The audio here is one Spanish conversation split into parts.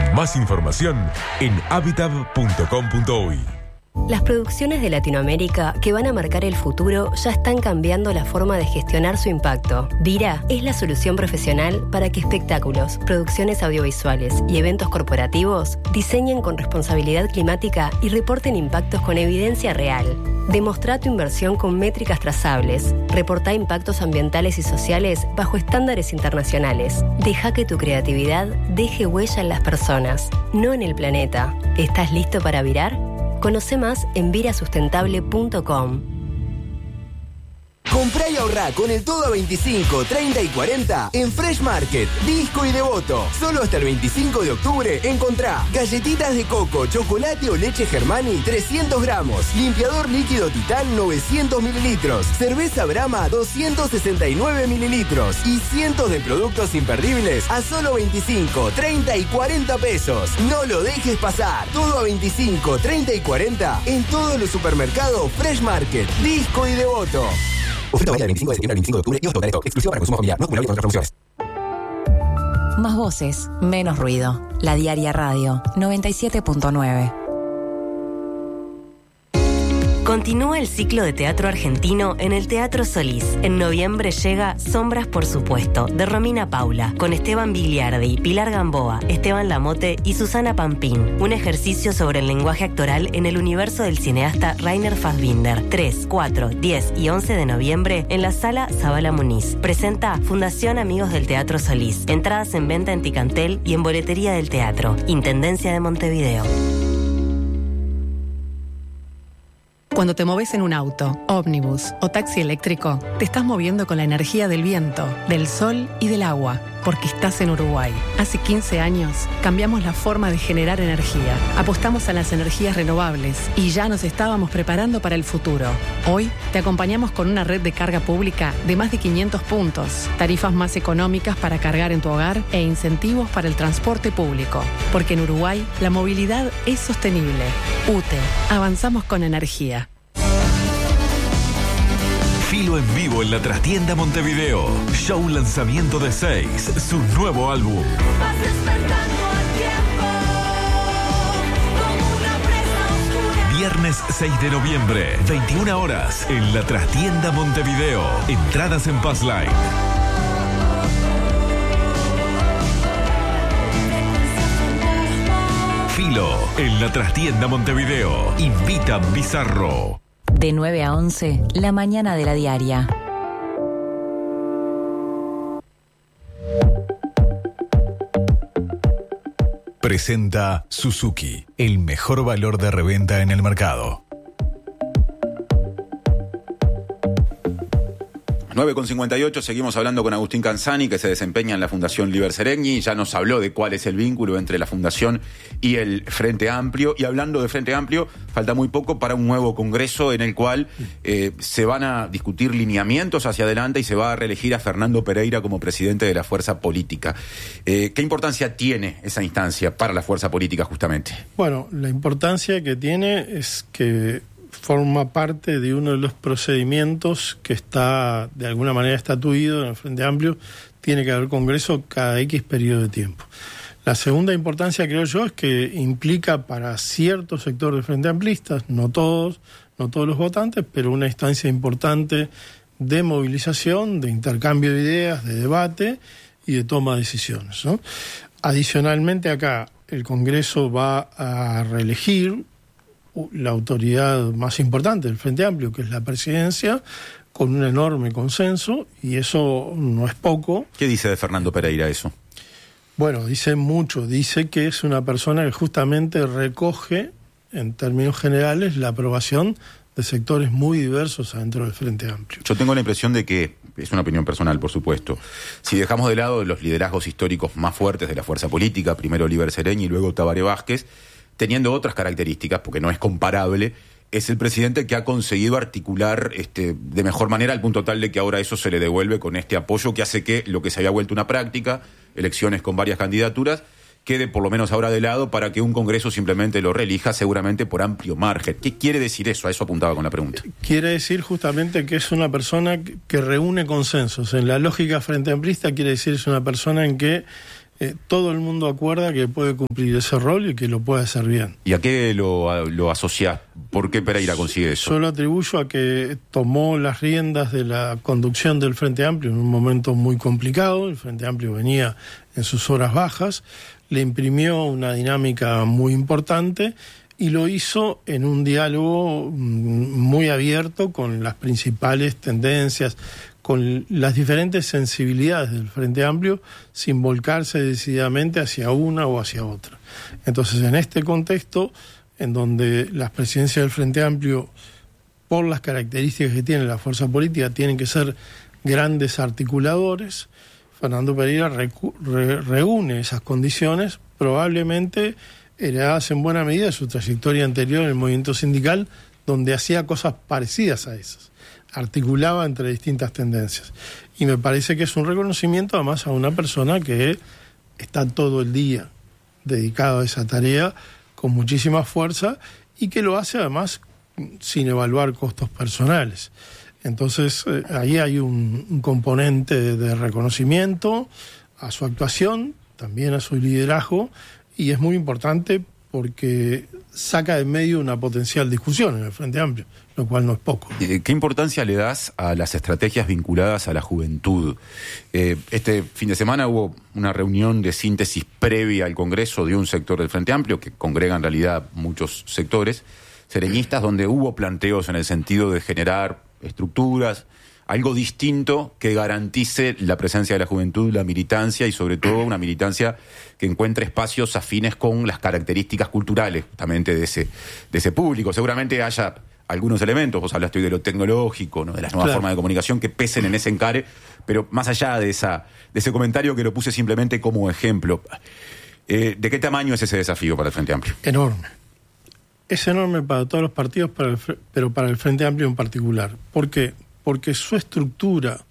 Más información en habitat.com.uy. Las producciones de Latinoamérica que van a marcar el futuro ya están cambiando la forma de gestionar su impacto. Dira es la solución profesional para que espectáculos, producciones audiovisuales y eventos corporativos diseñen con responsabilidad climática y reporten impactos con evidencia real. Demostrá tu inversión con métricas trazables. Reportá impactos ambientales y sociales bajo estándares internacionales. Deja que tu creatividad deje huella en las personas, no en el planeta. ¿Estás listo para virar? Conoce más en virasustentable.com. Comprá y ahorrá con el todo a 25, 30 y 40 en Fresh Market, Disco y Devoto. Solo hasta el 25 de octubre encontrá galletitas de coco, chocolate o leche Germani 300 gramos, limpiador líquido Titán 900 mililitros, cerveza Brahma 269 mililitros y cientos de productos imperdibles a solo 25, 30 y 40 pesos. No lo dejes pasar. Todo a 25, 30 y 40 en todos los supermercados Fresh Market, Disco y Devoto. Oferta válida del 25 de septiembre al 25 de octubre y total esto. Exclusivo para consumo familiar. No acumulable con otras promociones. Más voces, menos ruido. La Diaria Radio 97.9. Continúa el ciclo de teatro argentino en el Teatro Solís. En noviembre llega Sombras por supuesto, de Romina Paula, con Esteban Vigliardi, Pilar Gamboa, Esteban Lamote y Susana Pampín. Un ejercicio sobre el lenguaje actoral en el universo del cineasta Rainer Fassbinder. 3, 4, 10 y 11 de noviembre en la Sala Zabala Muniz. Presenta Fundación Amigos del Teatro Solís. Entradas en venta en Ticantel y en Boletería del Teatro. Intendencia de Montevideo. Cuando te moves en un auto, ómnibus o taxi eléctrico, te estás moviendo con la energía del viento, del sol y del agua, porque estás en Uruguay. Hace 15 años cambiamos la forma de generar energía. Apostamos a las energías renovables y ya nos estábamos preparando para el futuro. Hoy te acompañamos con una red de carga pública de más de 500 puntos, tarifas más económicas para cargar en tu hogar e incentivos para el transporte público. Porque en Uruguay la movilidad es sostenible. UTE, avanzamos con energía. Filo en vivo en la Trastienda Montevideo. Show lanzamiento de 6, su nuevo álbum. Vas despertando al tiempo, como una presa oscura. Viernes 6 de noviembre, 21 horas, en la Trastienda Montevideo. Entradas en Passline. Filo en la Trastienda Montevideo. Invita Bizarro. De 9 a 11, la mañana de la Diaria. Presenta Suzuki, el mejor valor de reventa en el mercado. 9:58, seguimos hablando con Agustín Canzani, que se desempeña en la Fundación Liber Seregni. Ya nos habló de cuál es el vínculo entre la Fundación y el Frente Amplio. Y hablando de Frente Amplio, falta muy poco para un nuevo congreso en el cual se van a discutir lineamientos hacia adelante y se va a reelegir a Fernando Pereira como presidente de la fuerza política. ¿Qué importancia tiene esa instancia para la fuerza política justamente? Bueno, la importancia que tiene es que forma parte de uno de los procedimientos que está, de alguna manera, estatuido en el Frente Amplio. Tiene que haber congreso cada X periodo de tiempo. La segunda importancia, creo yo, es que implica para cierto sector del Frente Amplistas, no todos los votantes, pero una instancia importante de movilización, de intercambio de ideas, de debate y de toma de decisiones, ¿no? Adicionalmente, acá el Congreso va a reelegir la autoridad más importante del Frente Amplio, que es la presidencia, con un enorme consenso, y eso no es poco. ¿Qué dice de Fernando Pereira eso? Bueno, dice mucho. Dice que es una persona que justamente recoge, en términos generales, la aprobación de sectores muy diversos adentro del Frente Amplio. Yo tengo la impresión de que, es una opinión personal, por supuesto, si dejamos de lado los liderazgos históricos más fuertes de la fuerza política, primero Liber Seregni y luego Tabaré Vázquez, teniendo otras características, porque no es comparable, es el presidente que ha conseguido articular de mejor manera, al punto tal de que ahora eso se le devuelve con este apoyo que hace que lo que se había vuelto una práctica, elecciones con varias candidaturas, quede por lo menos ahora de lado para que un Congreso simplemente lo reelija, seguramente por amplio margen. ¿Qué quiere decir eso? A eso apuntaba con la pregunta. Quiere decir justamente que es una persona que reúne consensos. En la lógica frente amplista quiere decir es una persona en que todo el mundo acuerda que puede cumplir ese rol y que lo puede hacer bien. ¿Y a qué lo asociás? ¿Por qué Pereira consigue eso? Yo lo atribuyo a que tomó las riendas de la conducción del Frente Amplio en un momento muy complicado. El Frente Amplio venía en sus horas bajas, le imprimió una dinámica muy importante y lo hizo en un diálogo muy abierto con las principales tendencias, con las diferentes sensibilidades del Frente Amplio, sin volcarse decididamente hacia una o hacia otra. Entonces, en este contexto, en donde las presidencias del Frente Amplio, por las características que tiene la fuerza política, tienen que ser grandes articuladores, Fernando Pereira reúne esas condiciones, probablemente heredadas en buena medida de su trayectoria anterior en el movimiento sindical, donde hacía cosas parecidas a esas, articulaba entre distintas tendencias. Y me parece que es un reconocimiento además a una persona que está todo el día dedicado a esa tarea con muchísima fuerza y que lo hace además sin evaluar costos personales. Entonces ahí hay un componente de reconocimiento a su actuación, también a su liderazgo, y es muy importante porque saca de medio una potencial discusión en el Frente Amplio, lo cual no es poco. ¿Qué importancia le das a las estrategias vinculadas a la juventud? Este fin de semana hubo una reunión de síntesis previa al Congreso de un sector del Frente Amplio, que congrega en realidad muchos sectores sereñistas, donde hubo planteos en el sentido de generar estructuras, algo distinto que garantice la presencia de la juventud, la militancia y sobre todo una militancia que encuentre espacios afines con las características culturales justamente de ese público. Seguramente haya algunos elementos, vos hablaste hoy de lo tecnológico, ¿no?, de las nuevas formas de comunicación que pesen en ese encare, pero más allá de ese comentario que lo puse simplemente como ejemplo, ¿de qué tamaño es ese desafío para el Frente Amplio? Enorme. Es enorme para todos los partidos, pero para el Frente Amplio en particular. ¿Por qué? Porque su estructura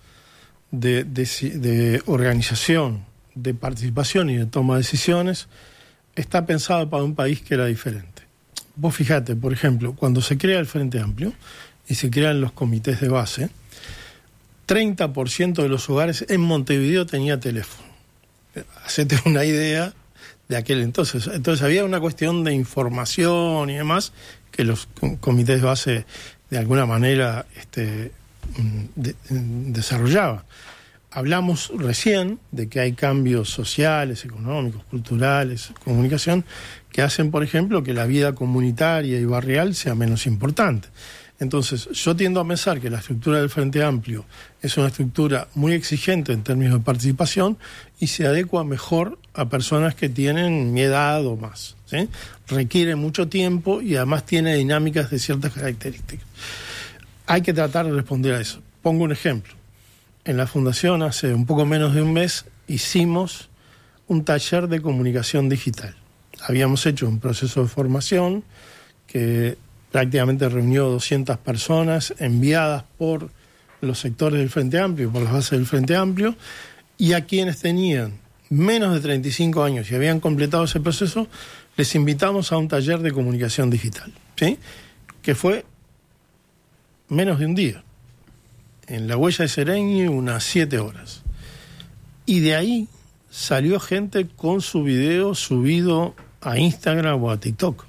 de organización, de participación y de toma de decisiones está pensada para un país que era diferente. Vos fijate, por ejemplo, cuando se crea el Frente Amplio y se crean los comités de base, 30% de los hogares en Montevideo tenía teléfono. Hacete una idea de aquel entonces. Entonces había una cuestión de información y demás que los comités de base de alguna manera desarrollaban. Hablamos recién de que hay cambios sociales, económicos, culturales, comunicación, que hacen, por ejemplo, que la vida comunitaria y barrial sea menos importante. Entonces, yo tiendo a pensar que la estructura del Frente Amplio es una estructura muy exigente en términos de participación y se adecua mejor a personas que tienen mi edad o más, ¿sí? Requiere mucho tiempo y además tiene dinámicas de ciertas características. Hay que tratar de responder a eso. Pongo un ejemplo. En la Fundación, hace un poco menos de un mes, hicimos un taller de comunicación digital. Habíamos hecho un proceso de formación que prácticamente reunió 200 personas enviadas por los sectores del Frente Amplio, por las bases del Frente Amplio, y a quienes tenían menos de 35 años y habían completado ese proceso, les invitamos a un taller de comunicación digital, ¿sí?, que fue menos de un día. En la Huella de Sereñi, unas 7 horas. Y de ahí salió gente con su video subido a Instagram o a TikTok.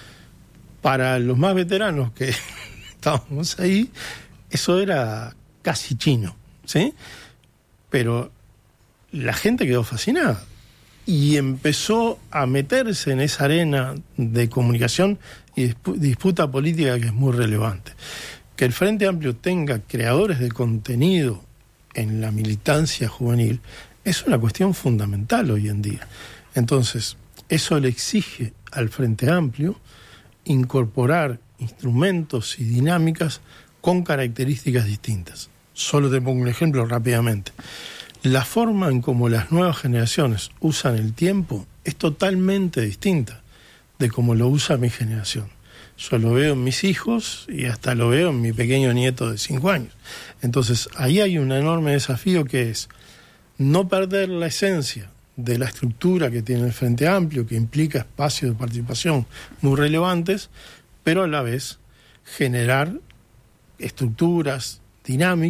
Para los más veteranos que estábamos ahí, eso era casi chino, ¿sí? Pero la gente quedó fascinada y empezó a meterse en esa arena de comunicación y disputa política que es muy relevante. Que el Frente Amplio tenga creadores de contenido en la militancia juvenil es una cuestión fundamental hoy en día. Entonces, eso le exige al Frente Amplio incorporar instrumentos y dinámicas con características distintas. Solo te pongo un ejemplo rápidamente. La forma en cómo las nuevas generaciones usan el tiempo es totalmente distinta de cómo lo usa mi generación. Yo lo veo en mis hijos y hasta lo veo en mi pequeño nieto de 5 años. Entonces, ahí hay un enorme desafío que es no perder la esencia de la estructura que tiene el Frente Amplio, que implica espacios de participación muy relevantes, pero a la vez generar estructuras dinámicas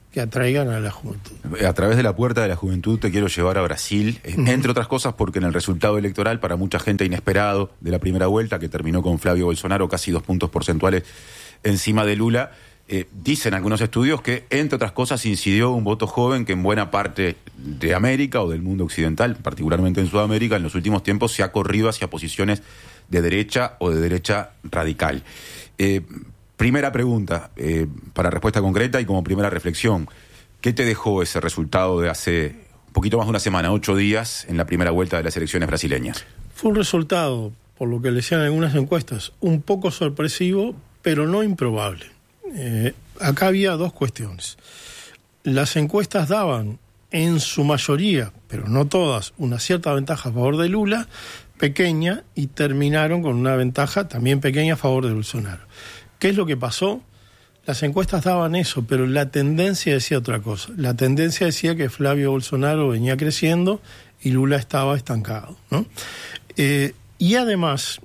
que atraigan a la juventud. A través de la puerta de la juventud te quiero llevar a Brasil, entre otras cosas porque en el resultado electoral, para mucha gente inesperado de la primera vuelta, que terminó con Flavio Bolsonaro casi 2 puntos porcentuales encima de Lula, dicen algunos estudios que, entre otras cosas, incidió un voto joven que en buena parte de América o del mundo occidental, particularmente en Sudamérica, en los últimos tiempos se ha corrido hacia posiciones de derecha o de derecha radical. Primera pregunta, para respuesta concreta y como primera reflexión, ¿qué te dejó ese resultado de hace un poquito más de una semana, 8 días, en la primera vuelta de las elecciones brasileñas? Fue un resultado, por lo que le decían algunas encuestas, un poco sorpresivo, pero no improbable. Acá había 2 cuestiones. Las encuestas daban, en su mayoría, pero no todas, una cierta ventaja a favor de Lula, pequeña, y terminaron con una ventaja también pequeña a favor de Bolsonaro. ¿Qué es lo que pasó? Las encuestas daban eso, pero la tendencia decía otra cosa. La tendencia decía que Flavio Bolsonaro venía creciendo y Lula estaba estancado, ¿no? Y además,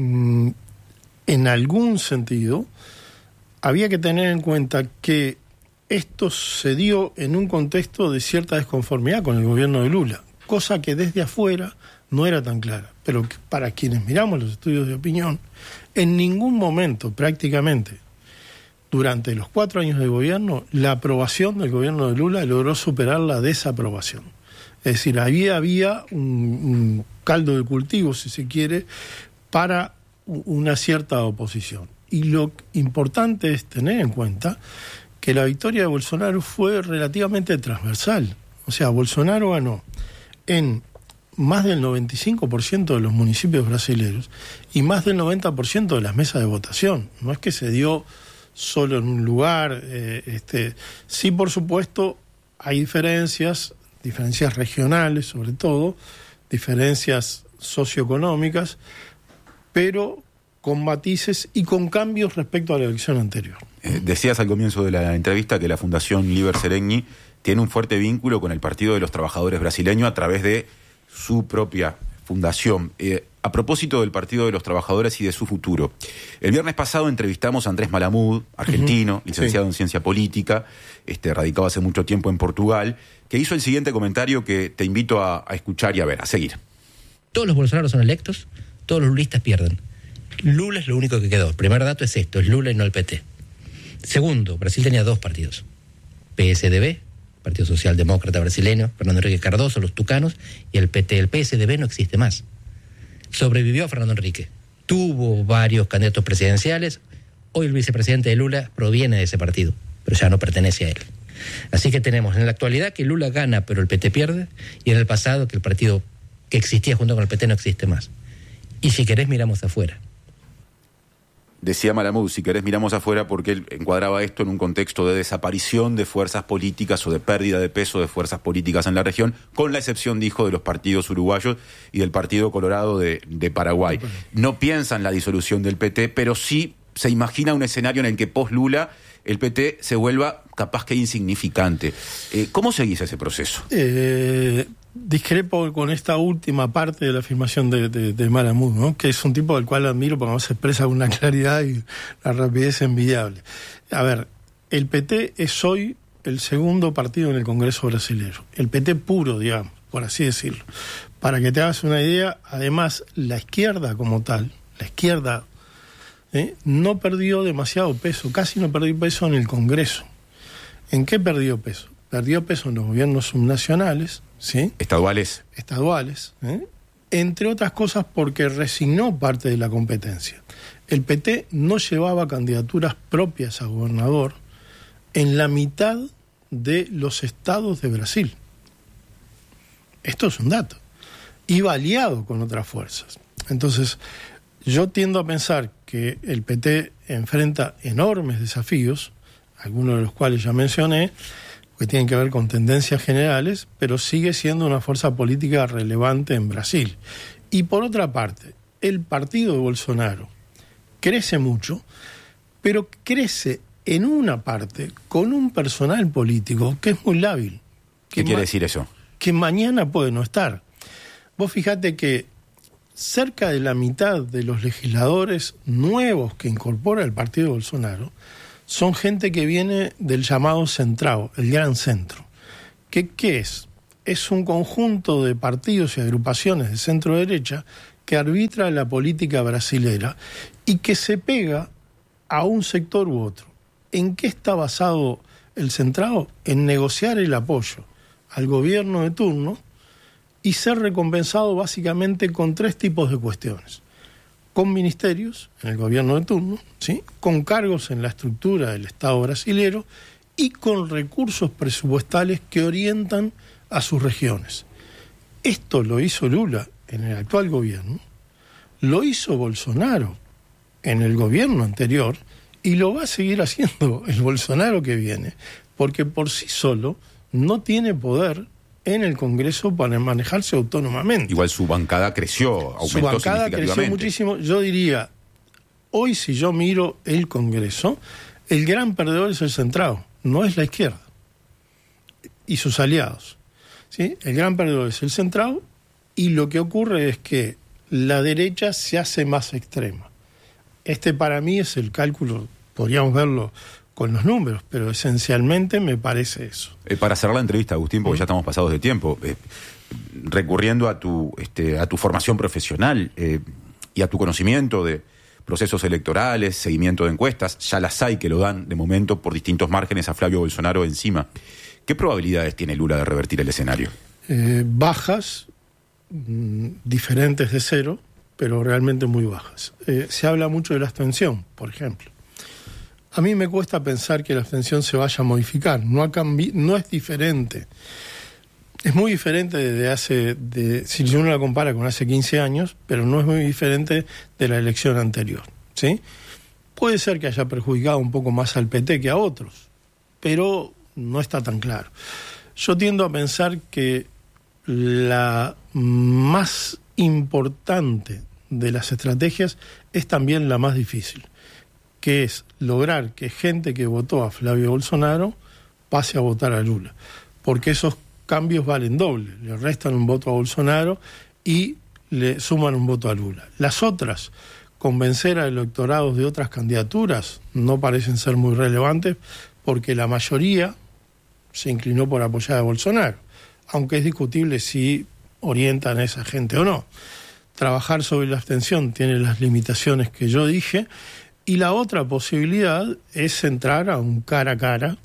en algún sentido, había que tener en cuenta que esto se dio en un contexto de cierta desconformidad con el gobierno de Lula, cosa que desde afuera no era tan clara, pero que para quienes miramos los estudios de opinión, en ningún momento prácticamente durante los 4 años de gobierno la aprobación del gobierno de Lula logró superar la desaprobación. Es decir, había un caldo de cultivo, si se quiere, para una cierta oposición. Y lo importante es tener en cuenta que la victoria de Bolsonaro fue relativamente transversal. O sea, Bolsonaro ganó en más del 95% de los municipios brasileños y más del 90% de las mesas de votación. No es que se dio solo en un lugar. Sí, por supuesto, hay diferencias regionales sobre todo, diferencias socioeconómicas, pero con matices y con cambios respecto a la elección anterior. Decías al comienzo de la entrevista que la Fundación Líber Seregni tiene un fuerte vínculo con el Partido de los Trabajadores brasileño a través de su propia fundación. A propósito del Partido de los Trabajadores y de su futuro, el viernes pasado entrevistamos a Andrés Malamud, argentino, licenciado en Ciencia Política, radicado hace mucho tiempo en Portugal, que hizo el siguiente comentario que te invito a escuchar y a ver, a seguir. Todos los Bolsonaro son electos, todos los lulistas pierden. Lula es lo único que quedó. El primer dato es esto, es Lula y no el PT. Segundo, Brasil tenía 2 partidos. PSDB, Partido Socialdemócrata Brasileño, Fernando Henrique Cardoso, los tucanos, y el PT. El PSDB no existe más. Sobrevivió a Fernando Henrique. Tuvo varios candidatos presidenciales. Hoy el vicepresidente de Lula proviene de ese partido, pero ya no pertenece a él. Así que tenemos en la actualidad que Lula gana, pero el PT pierde, y en el pasado que el partido que existía junto con el PT no existe más. Y si querés miramos afuera. Decía Malamud, si querés miramos afuera, porque él encuadraba esto en un contexto de desaparición de fuerzas políticas o de pérdida de peso de fuerzas políticas en la región, con la excepción, dijo, de los partidos uruguayos y del Partido Colorado de Paraguay. No piensa en la disolución del PT, pero sí se imagina un escenario en el que post-Lula el PT se vuelva capaz que insignificante. ¿Cómo seguís ese proceso? Discrepo con esta última parte de la afirmación de Malamud, ¿no? Que es un tipo del cual admiro porque se expresa con una claridad y una rapidez envidiable. A ver, el PT es hoy el segundo partido en el Congreso brasileño. El PT puro, digamos, por así decirlo. Para que te hagas una idea, además, la izquierda como tal, la izquierda no perdió demasiado peso, casi no perdió peso en el Congreso. ¿En qué perdió peso? Perdió peso en los gobiernos subnacionales, ¿sí? Estaduales, entre otras cosas porque resignó parte de la competencia. El PT no llevaba candidaturas propias a gobernador en la mitad de los estados de Brasil. Esto es un dato. Iba aliado con otras fuerzas. Entonces, yo tiendo a pensar que el PT enfrenta enormes desafíos, algunos de los cuales ya mencioné, que tienen que ver con tendencias generales, pero sigue siendo una fuerza política relevante en Brasil. Y por otra parte, el partido de Bolsonaro crece mucho, pero crece en una parte con un personal político que es muy lábil. ¿Qué quiere decir eso? Que mañana puede no estar. Vos fijate que cerca de la mitad de los legisladores nuevos que incorpora el partido de Bolsonaro son gente que viene del llamado centrado, el gran centro. ¿Qué es? Es un conjunto de partidos y agrupaciones de centro-derecha que arbitra la política brasilera y que se pega a un sector u otro. ¿En qué está basado el centrado? En negociar el apoyo al gobierno de turno y ser recompensado básicamente con 3 tipos de cuestiones. Con ministerios en el gobierno de turno, ¿sí? Con cargos en la estructura del Estado brasilero y con recursos presupuestales que orientan a sus regiones. Esto lo hizo Lula en el actual gobierno, lo hizo Bolsonaro en el gobierno anterior y lo va a seguir haciendo el Bolsonaro que viene, porque por sí solo no tiene poder en el Congreso para manejarse autónomamente. Igual su bancada creció, aumentó su bancada significativamente. Creció muchísimo. Yo diría, hoy si yo miro el Congreso, el gran perdedor es el centrado, no es la izquierda y sus aliados, ¿sí? El gran perdedor es el centrado y lo que ocurre es que la derecha se hace más extrema. Para mí es el cálculo, podríamos verlo con los números, pero esencialmente me parece eso. Para cerrar la entrevista, Agustín, porque ya estamos pasados de tiempo, recurriendo a tu formación profesional y a tu conocimiento de procesos electorales, seguimiento de encuestas, ya las hay que lo dan de momento por distintos márgenes a Flavio Bolsonaro encima. ¿Qué probabilidades tiene Lula de revertir el escenario? Bajas, diferentes de cero, pero realmente muy bajas. Se habla mucho de la abstención, por ejemplo. A mí me cuesta pensar que la abstención se vaya a modificar. No es diferente. Es muy diferente si uno la compara con hace 15 años, pero no es muy diferente de la elección anterior, ¿sí? Puede ser que haya perjudicado un poco más al PT que a otros, pero no está tan claro. Yo tiendo a pensar que la más importante de las estrategias es también la más difícil, que es lograr que gente que votó a Flavio Bolsonaro pase a votar a Lula, porque esos cambios valen doble, le restan un voto a Bolsonaro y le suman un voto a Lula. Las otras, convencer a electorados de otras candidaturas, no parecen ser muy relevantes porque la mayoría se inclinó por apoyar a Bolsonaro, aunque es discutible si orientan a esa gente o no. Trabajar sobre la abstención tiene las limitaciones que yo dije, y la otra posibilidad es entrar a un cara a cara,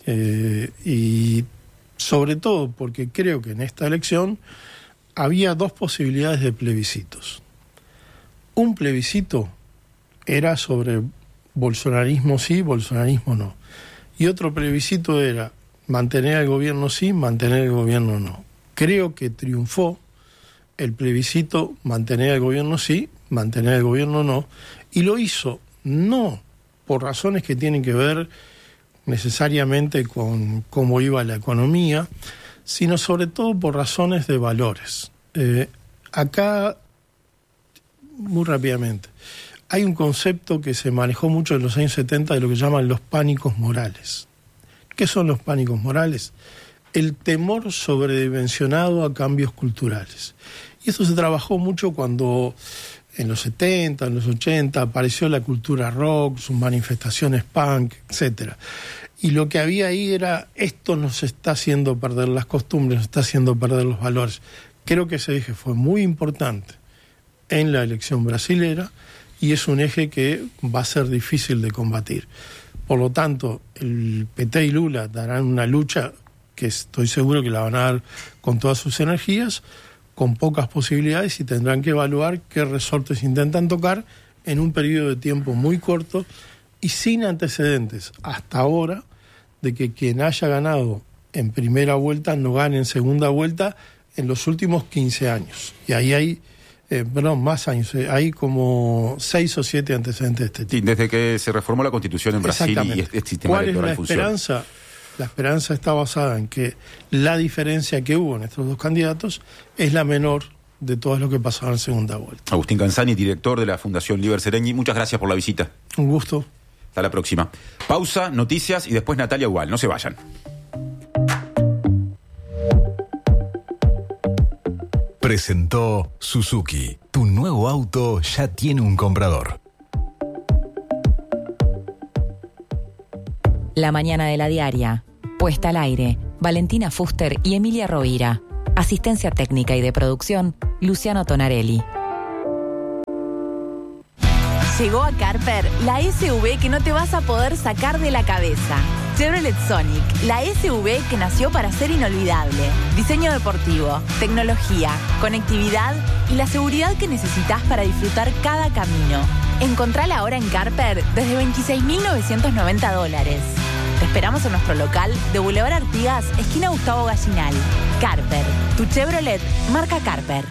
y sobre todo porque creo que en esta elección había 2 posibilidades de plebiscitos. Un plebiscito era sobre bolsonarismo sí, bolsonarismo no. Y otro plebiscito era mantener al gobierno sí, mantener el gobierno no. Creo que triunfó el plebiscito mantener al gobierno sí, mantener el gobierno no, y lo hizo no por razones que tienen que ver necesariamente con cómo iba la economía, sino sobre todo por razones de valores. Acá, muy rápidamente, hay un concepto que se manejó mucho en los años 70 de lo que llaman los pánicos morales. ¿Qué son los pánicos morales? El temor sobredimensionado a cambios culturales. Y eso se trabajó mucho cuando en los 70, en los 80 apareció la cultura rock, sus manifestaciones punk, etc. Y lo que había ahí era, esto nos está haciendo perder las costumbres, nos está haciendo perder los valores. Creo que ese eje fue muy importante en la elección brasilera y es un eje que va a ser difícil de combatir. Por lo tanto, el PT y Lula darán una lucha que estoy seguro que la van a dar con todas sus energías, con pocas posibilidades, y tendrán que evaluar qué resortes intentan tocar en un periodo de tiempo muy corto y sin antecedentes hasta ahora de que quien haya ganado en primera vuelta no gane en segunda vuelta en los últimos 15 años. Y ahí hay, más años, hay como 6 o 7 antecedentes de este tipo. Sí, desde que se reformó la Constitución en Brasil y este sistema ¿Cuál electoral es la esperanza? La esperanza está basada en que la diferencia que hubo en estos 2 candidatos es la menor de todo lo que pasó en segunda vuelta. Agustín Canzani, director de la Fundación Liber Seregni, muchas gracias por la visita. Un gusto. Hasta la próxima. Pausa, noticias y después Natalia Gual. No se vayan. Presentó Suzuki. Tu nuevo auto ya tiene un comprador. La mañana de la diaria. Puesta al aire. Valentina Fuster y Emilia Rovira. Asistencia técnica y de producción, Luciano Tonarelli. Llegó a Carper la SUV que no te vas a poder sacar de la cabeza. Chevrolet Sonic, la SUV que nació para ser inolvidable. Diseño deportivo, tecnología, conectividad y la seguridad que necesitas para disfrutar cada camino. Encontrala ahora en Carper desde $26.990. Te esperamos en nuestro local de Boulevard Artigas, esquina Gustavo Gallinal. Carper, tu Chevrolet marca Carper.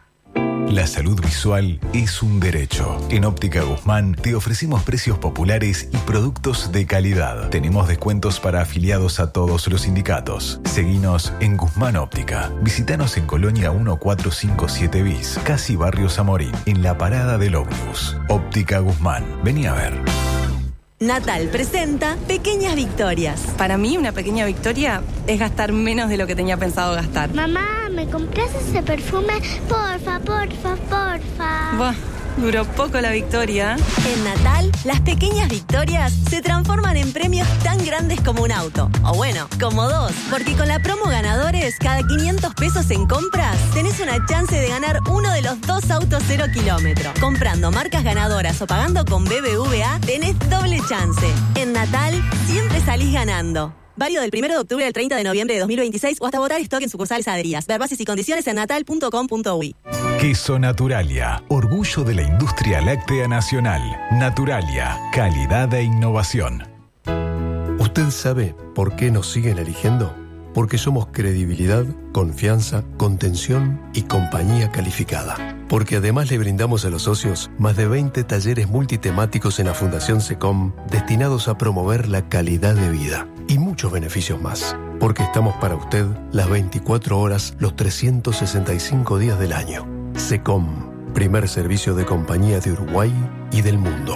La salud visual es un derecho. En Óptica Guzmán te ofrecemos precios populares y productos de calidad. Tenemos descuentos para afiliados a todos los sindicatos. Seguinos en Guzmán Óptica. Visítanos en Colonia 1457 bis, casi Barrio Zamorín, en la parada del ómnibus. Óptica Guzmán. Vení a ver. Natal presenta Pequeñas Victorias. Para mí, una pequeña victoria es gastar menos de lo que tenía pensado gastar. Mamá, ¿me compras ese perfume? Porfa, porfa, porfa. Buah, duró poco la victoria. En Natal, las pequeñas victorias se transforman en premios tan grandes como un auto. O bueno, como dos. Porque con la promo Ganadores, cada 500 pesos en compras, tenés una chance de ganar uno de los 2 autos 0 kilómetros. Comprando marcas ganadoras o pagando con BBVA, tenés doble chance. En Natal, siempre salís ganando. Válido del 1 de octubre al 30 de noviembre de 2026 o hasta votar stock en sucursales adheridas. Ver bases y condiciones en natal.com.uy. Queso Naturalia, orgullo de la industria láctea nacional. Naturalia, calidad e innovación. ¿Usted sabe por qué nos siguen eligiendo? Porque somos credibilidad, confianza, contención y compañía calificada. Porque además le brindamos a los socios más de 20 talleres multitemáticos en la Fundación SECOM destinados a promover la calidad de vida y muchos beneficios más. Porque estamos para usted las 24 horas, los 365 días del año. SECOM, primer servicio de compañía de Uruguay y del mundo.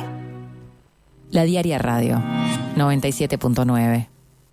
La Diaria Radio, 97.9.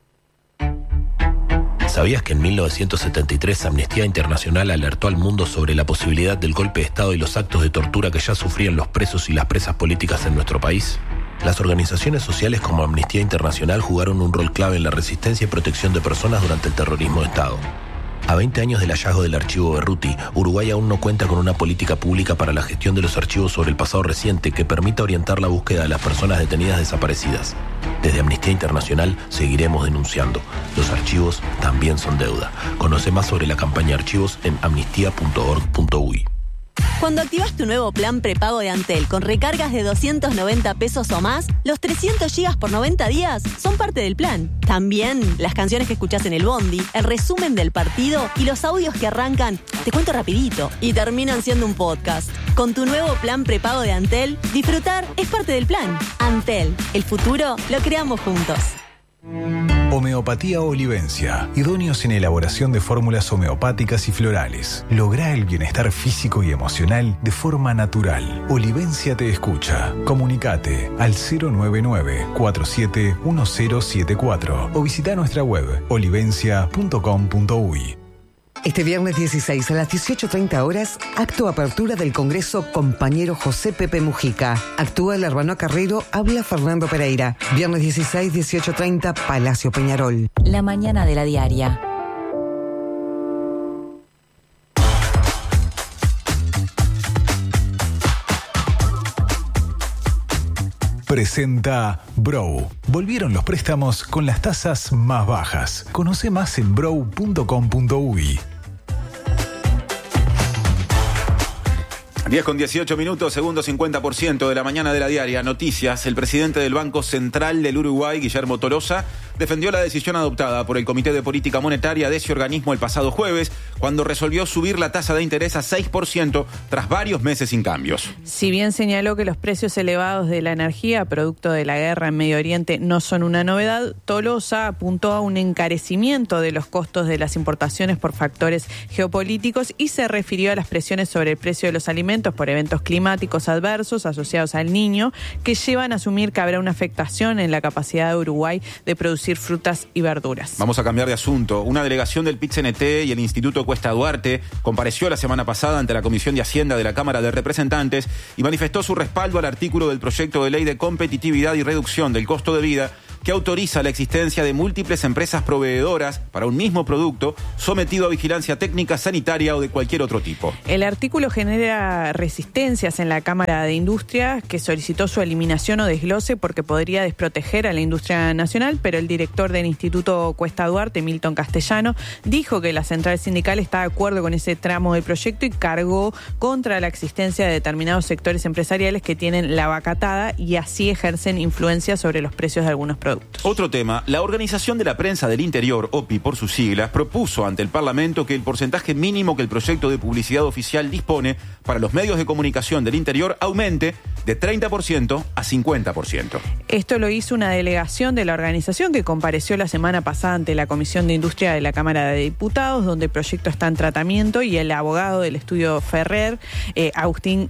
¿Sabías que en 1973 Amnistía Internacional alertó al mundo sobre la posibilidad del golpe de Estado y los actos de tortura que ya sufrían los presos y las presas políticas en nuestro país? Las organizaciones sociales como Amnistía Internacional jugaron un rol clave en la resistencia y protección de personas durante el terrorismo de Estado. A 20 años del hallazgo del archivo Berruti, Uruguay aún no cuenta con una política pública para la gestión de los archivos sobre el pasado reciente que permita orientar la búsqueda de las personas detenidas desaparecidas. Desde Amnistía Internacional seguiremos denunciando. Los archivos también son deuda. Conoce más sobre la campaña Archivos en amnistía.org.uy. Cuando activas tu nuevo plan prepago de Antel con recargas de 290 pesos o más, los 300 gigas por 90 días son parte del plan. También las canciones que escuchás en el bondi, el resumen del partido y los audios que arrancan, te cuento rapidito, y terminan siendo un podcast. Con tu nuevo plan prepago de Antel, disfrutar es parte del plan. Antel, el futuro lo creamos juntos. Homeopatía Olivencia, idóneos en elaboración de fórmulas homeopáticas y florales. Logra el bienestar físico y emocional de forma natural. Olivencia te escucha. Comunicate al 099-471074 o visita nuestra web olivencia.com.uy. Este viernes 16 a las 18:30 acto apertura del Congreso Compañero José Pepe Mujica. Actúa el Hermano Carrero, habla Fernando Pereira. Viernes 16, 18:30, Palacio Peñarol. La mañana de la diaria. Presenta Brow. Volvieron los préstamos con las tasas más bajas. Conoce más en brow.com.uy. 10:18, segundo 50% de la mañana de la diaria. Noticias. El presidente del Banco Central del Uruguay, Guillermo Tolosa, defendió la decisión adoptada por el Comité de Política Monetaria de ese organismo el pasado jueves, cuando resolvió subir la tasa de interés a 6% tras varios meses sin cambios. Si bien señaló que los precios elevados de la energía, producto de la guerra en Medio Oriente, no son una novedad, Tolosa apuntó a un encarecimiento de los costos de las importaciones por factores geopolíticos y se refirió a las presiones sobre el precio de los alimentos por eventos climáticos adversos asociados al Niño, que llevan a asumir que habrá una afectación en la capacidad de Uruguay de producir frutas y verduras. Vamos a cambiar de asunto. Una delegación del PIT-CNT y el Instituto Cuesta Duarte compareció la semana pasada ante la Comisión de Hacienda de la Cámara de Representantes y manifestó su respaldo al artículo del proyecto de ley de competitividad y reducción del costo de vida que autoriza la existencia de múltiples empresas proveedoras para un mismo producto sometido a vigilancia técnica, sanitaria o de cualquier otro tipo. El artículo genera resistencias en la Cámara de Industria, que solicitó su eliminación o desglose porque podría desproteger a la industria nacional, pero el director del Instituto Cuesta Duarte, Milton Castellano, dijo que la central sindical está de acuerdo con ese tramo del proyecto y cargó contra la existencia de determinados sectores empresariales que tienen la vaca atada y así ejercen influencia sobre los precios de algunos productos. Otro tema, la Organización de la Prensa del Interior, OPI por sus siglas, propuso ante el Parlamento que el porcentaje mínimo que el proyecto de publicidad oficial dispone para los medios de comunicación del interior aumente de 30% a 50%. Esto lo hizo una delegación de la organización que compareció la semana pasada ante la Comisión de Industria de la Cámara de Diputados, donde el proyecto está en tratamiento, y el abogado del estudio Ferrer, Agustín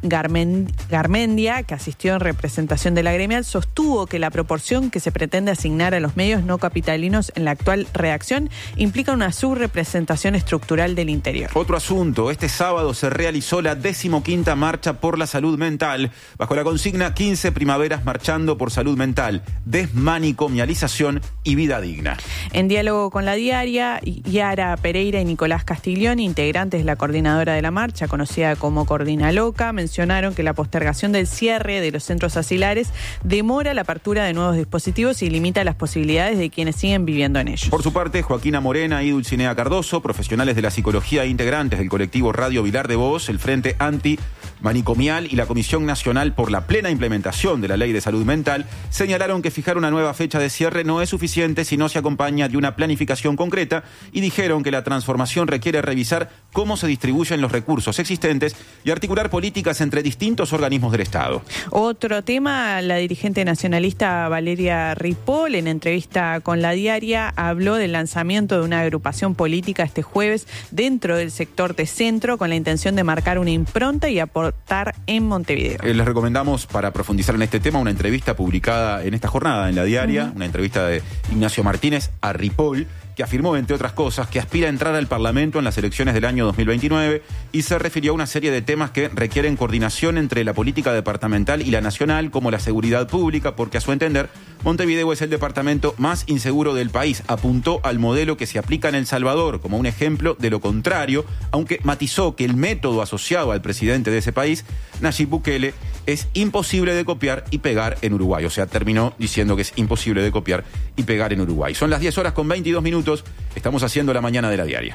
Garmendia, que asistió en representación de la gremial, sostuvo que la proporción que se pretende asignar a los medios no capitalinos en la actual redacción implica una subrepresentación estructural del interior. Otro asunto, este sábado se realizó la 15ª Marcha por la Salud Mental, bajo la consigna 15 primaveras marchando por salud mental, desmanicomialización y vida digna. En diálogo con La Diaria, Yara Pereira y Nicolás Castiglioni, integrantes de la coordinadora de la marcha, conocida como Coordina Loca, mencionaron que la postergación del cierre de los centros asilares demora la apertura de nuevos dispositivos y limita las posibilidades de quienes siguen viviendo en ellos. Por su parte, Joaquina Morena y Dulcinea Cardoso, profesionales de la psicología e integrantes del colectivo Radio Vilar de Voz, el Frente Antimanicomial y la Comisión Nacional por la plena implementación de la Ley de Salud Mental, señalaron que fijar una nueva fecha de cierre no es suficiente si no se acompaña de una planificación concreta y dijeron que la transformación requiere revisar cómo se distribuyen los recursos existentes y articular políticas entre distintos organismos del Estado. Otro tema, la dirigente nacionalista Valeria Ripoll, en entrevista con La Diaria, habló del lanzamiento de una agrupación política este jueves dentro del sector de centro con la intención de marcar una impronta y aportar en Montevideo. Les recomendamos, para profundizar en este tema, una entrevista publicada en esta jornada en La Diaria, una entrevista de Ignacio Martínez a Ripoll, que afirmó, entre otras cosas, que aspira a entrar al Parlamento en las elecciones del año 2029 y se refirió a una serie de temas que requieren coordinación entre la política departamental y la nacional, como la seguridad pública, porque a su entender, Montevideo es el departamento más inseguro del país. Apuntó al modelo que se aplica en El Salvador como un ejemplo de lo contrario, aunque matizó que el método asociado al presidente de ese país, Nayib Bukele, es imposible de copiar y pegar en Uruguay. O sea, terminó diciendo que es imposible de copiar y pegar en Uruguay. Son las 10:22. Estamos haciendo la mañana de La Diaria.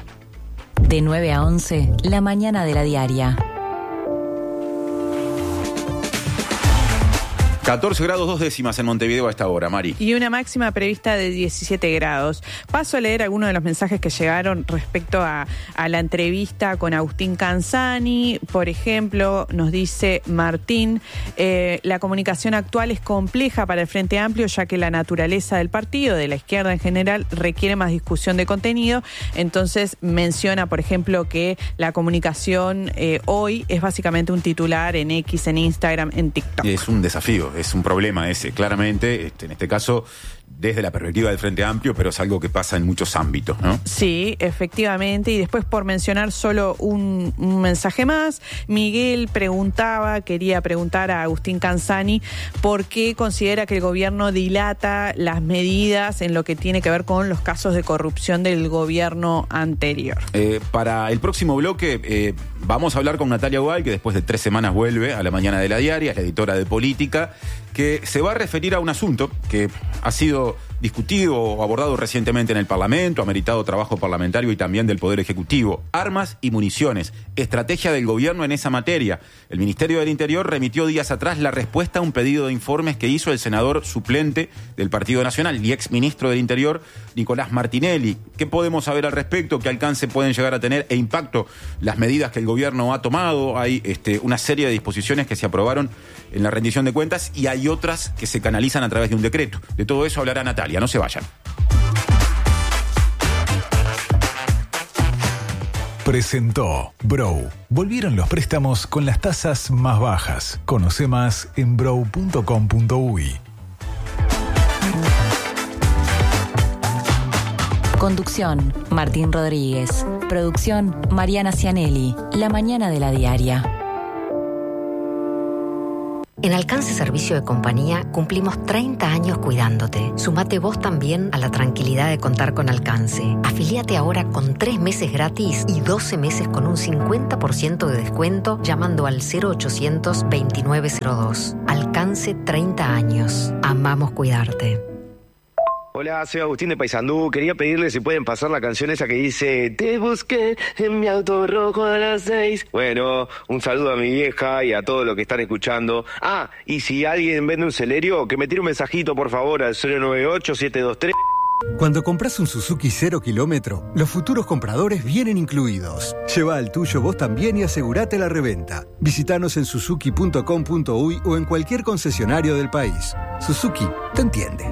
De 9 a 11, la mañana de La Diaria. 14 grados 2 décimas en Montevideo a esta hora, Mari. Y una máxima prevista de 17 grados. Paso a leer algunos de los mensajes que llegaron respecto a la entrevista con Agustín Canzani. Por ejemplo, nos dice Martín, la comunicación actual es compleja para el Frente Amplio, ya que la naturaleza del partido, de la izquierda en general, requiere más discusión de contenido. Entonces menciona, por ejemplo, que la comunicación hoy es básicamente un titular en X, en Instagram, en TikTok. Es un desafío. Es un problema ese, claramente, en este caso, desde la perspectiva del Frente Amplio, pero es algo que pasa en muchos ámbitos, ¿no? Sí, efectivamente. Y después, por mencionar solo un mensaje más, Miguel quería preguntar a Agustín Canzani por qué considera que el gobierno dilata las medidas en lo que tiene que ver con los casos de corrupción del gobierno anterior. Para el próximo bloque vamos a hablar con Natalia Gual, que después de 3 semanas vuelve a la mañana de La Diaria, es la editora de política, que se va a referir a un asunto que ha sido discutido o abordado recientemente en el Parlamento, ha meritado trabajo parlamentario y también del Poder Ejecutivo. Armas y municiones, estrategia del gobierno en esa materia. El Ministerio del Interior remitió días atrás la respuesta a un pedido de informes que hizo el senador suplente del Partido Nacional y exministro del Interior, Nicolás Martinelli. ¿Qué podemos saber al respecto? ¿Qué alcance pueden llegar a tener e impacto las medidas que el gobierno ha tomado? Hay una serie de disposiciones que se aprobaron en la rendición de cuentas y hay otras que se canalizan a través de un decreto. De todo eso hablará Natalia, no se vayan. Presentó Brow. Volvieron los préstamos con las tasas más bajas. Conoce más en brow.com.uy. Conducción, Martín Rodríguez. Producción, Mariana Cianelli. La mañana de La Diaria. En Alcance Servicio de Compañía cumplimos 30 años cuidándote. Sumate vos también a la tranquilidad de contar con Alcance. Afiliate ahora con 3 meses gratis y 12 meses con un 50% de descuento llamando al 0800 2902. Alcance 30 años. Amamos cuidarte. Hola, soy Agustín de Paysandú. Quería pedirle si pueden pasar la canción esa que dice te busqué en mi auto rojo a las 6. Bueno, un saludo a mi vieja y a todos los que están escuchando. Ah, y si alguien vende un Celerio, que me tire un mensajito por favor al 098-723. Cuando compras un Suzuki 0 kilómetro, los futuros compradores vienen incluidos. Lleva al tuyo vos también y asegurate la reventa. Visítanos en suzuki.com.uy o en cualquier concesionario del país. Suzuki te entiende.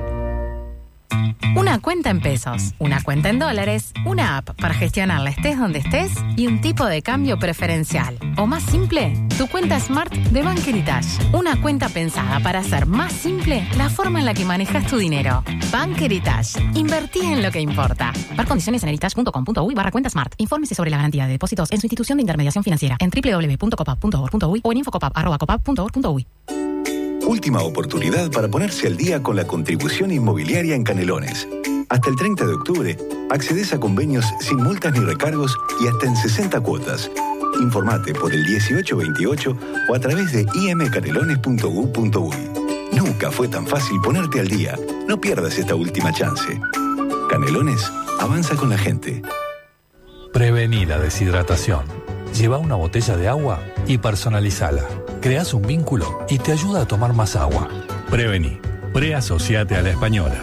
Una cuenta en pesos, una cuenta en dólares, una app para gestionarla estés donde estés y un tipo de cambio preferencial. O más simple, tu cuenta Smart de Bank Heritage. Una cuenta pensada para hacer más simple la forma en la que manejas tu dinero. Bank Heritage. Invertí en lo que importa. Ver condiciones en heritage.com.uy/cuenta Smart. Infórmese sobre la garantía de depósitos en su institución de intermediación financiera en www.copap.org.uy o en infocopap@copap.org.uy. Última oportunidad para ponerse al día con la contribución inmobiliaria en Canelones. Hasta el 30 de octubre, accedes a convenios sin multas ni recargos y hasta en 60 cuotas. Informate por el 1828 o a través de imcanelones.gov.uy. Nunca fue tan fácil ponerte al día. No pierdas esta última chance. Canelones avanza con la gente. Prevenir la deshidratación. Lleva una botella de agua y personalizala. Creas un vínculo y te ayuda a tomar más agua. Prevení. Preasociate a la Española.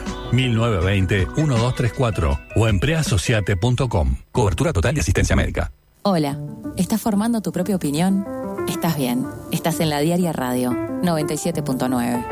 1920-1234 o en preasociate.com. Cobertura total de asistencia médica. Hola, ¿estás formando tu propia opinión? Estás bien. Estás en La Diaria Radio 97.9.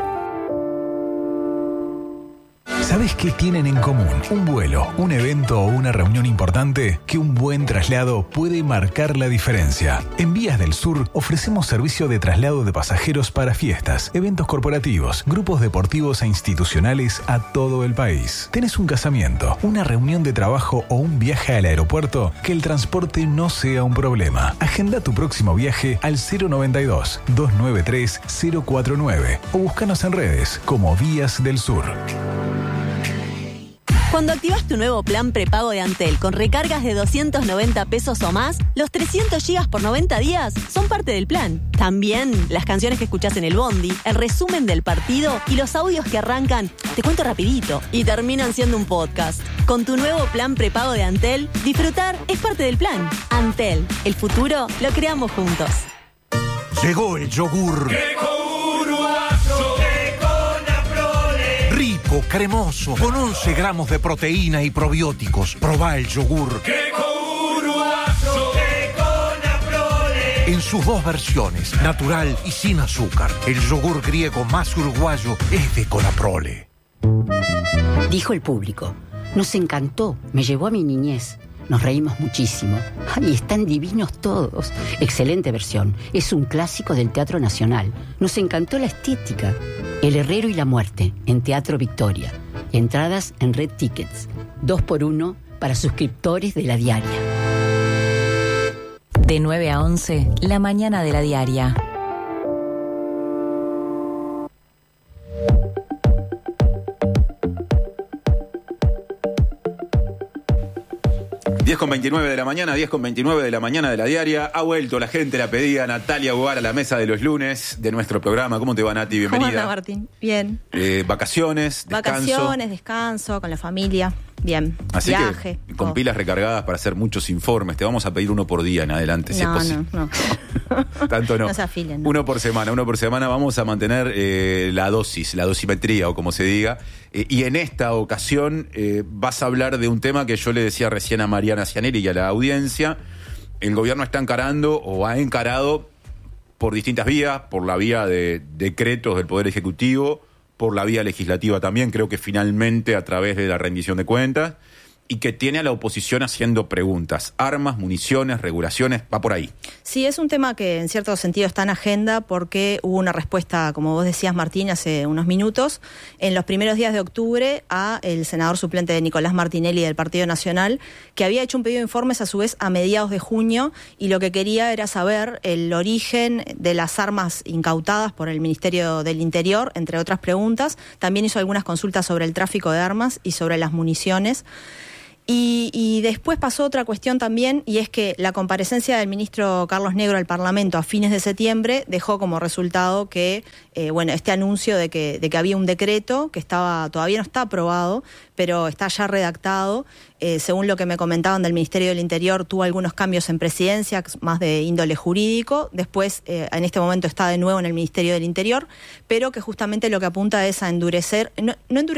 ¿Sabes qué tienen en común? Un vuelo, un evento o una reunión importante que un buen traslado puede marcar la diferencia. En Vías del Sur ofrecemos servicio de traslado de pasajeros para fiestas, eventos corporativos, grupos deportivos e institucionales a todo el país. ¿Tenés un casamiento, una reunión de trabajo o un viaje al aeropuerto? Que el transporte no sea un problema. Agenda tu próximo viaje al 092-293-049 o búscanos en redes como Vías del Sur. Cuando activas tu nuevo plan prepago de Antel con recargas de 290 pesos o más, los 300 gigas por 90 días son parte del plan. También las canciones que escuchás en el bondi, el resumen del partido y los audios que arrancan, te cuento rapidito, y terminan siendo un podcast. Con tu nuevo plan prepago de Antel, disfrutar es parte del plan. Antel, el futuro lo creamos juntos. Llegó el yogur. Rico, cremoso, con 11 gramos de proteína y probióticos. Probá el yogur. En sus dos versiones, natural y sin azúcar. El yogur griego más uruguayo es de Conaprole. Dijo el público. Nos encantó, me llevó a mi niñez. Nos reímos muchísimo. ¡Ay, están divinos todos! Excelente versión. Es un clásico del Teatro Nacional. Nos encantó la estética. El Herrero y la Muerte, en Teatro Victoria. Entradas en Red Tickets. 2x1 para suscriptores de La Diaria. De 9 a 11, la mañana de La Diaria. Diez con 29 de la mañana, 10:29 de la mañana de La Diaria. Ha vuelto la gente, la pedía Natalia Bogar a la mesa de los lunes de nuestro programa. ¿Cómo te va, Nati? Bienvenida. ¿Cómo anda, Martín? Bien. Vacaciones, descanso. Vacaciones, descanso, con la familia. Bien. Así viaje. Que con pilas recargadas para hacer muchos informes. Te vamos a pedir uno por día en adelante, si es posible. No. Tanto no. No se afilen. No. Uno por semana vamos a mantener la dosis, la dosimetría o como se diga. Y en esta ocasión vas a hablar de un tema que yo le decía recién a Mariana Cianelli y a la audiencia. El gobierno está encarando o ha encarado por distintas vías, por la vía de decretos del Poder Ejecutivo, por la vía legislativa también, creo que finalmente a través de la rendición de cuentas, y que tiene a la oposición haciendo preguntas. Armas, municiones, regulaciones, va por ahí. Sí, es un tema que en cierto sentido está en agenda porque hubo una respuesta, como vos decías, Martín, hace unos minutos, en los primeros días de octubre a el senador suplente de Nicolás Martinelli del Partido Nacional, que había hecho un pedido de informes a su vez a mediados de junio y lo que quería era saber el origen de las armas incautadas por el Ministerio del Interior, entre otras preguntas. También hizo algunas consultas sobre el tráfico de armas y sobre las municiones. Y después pasó otra cuestión también, y es que la comparecencia del ministro Carlos Negro al Parlamento a fines de septiembre dejó como resultado que, este anuncio de que había un decreto que todavía no está aprobado, pero está ya redactado. Según lo que me comentaban del Ministerio del Interior, tuvo algunos cambios en presidencia, más de índole jurídico. Después, en este momento está de nuevo en el Ministerio del Interior, pero que justamente lo que apunta es a endurecer, de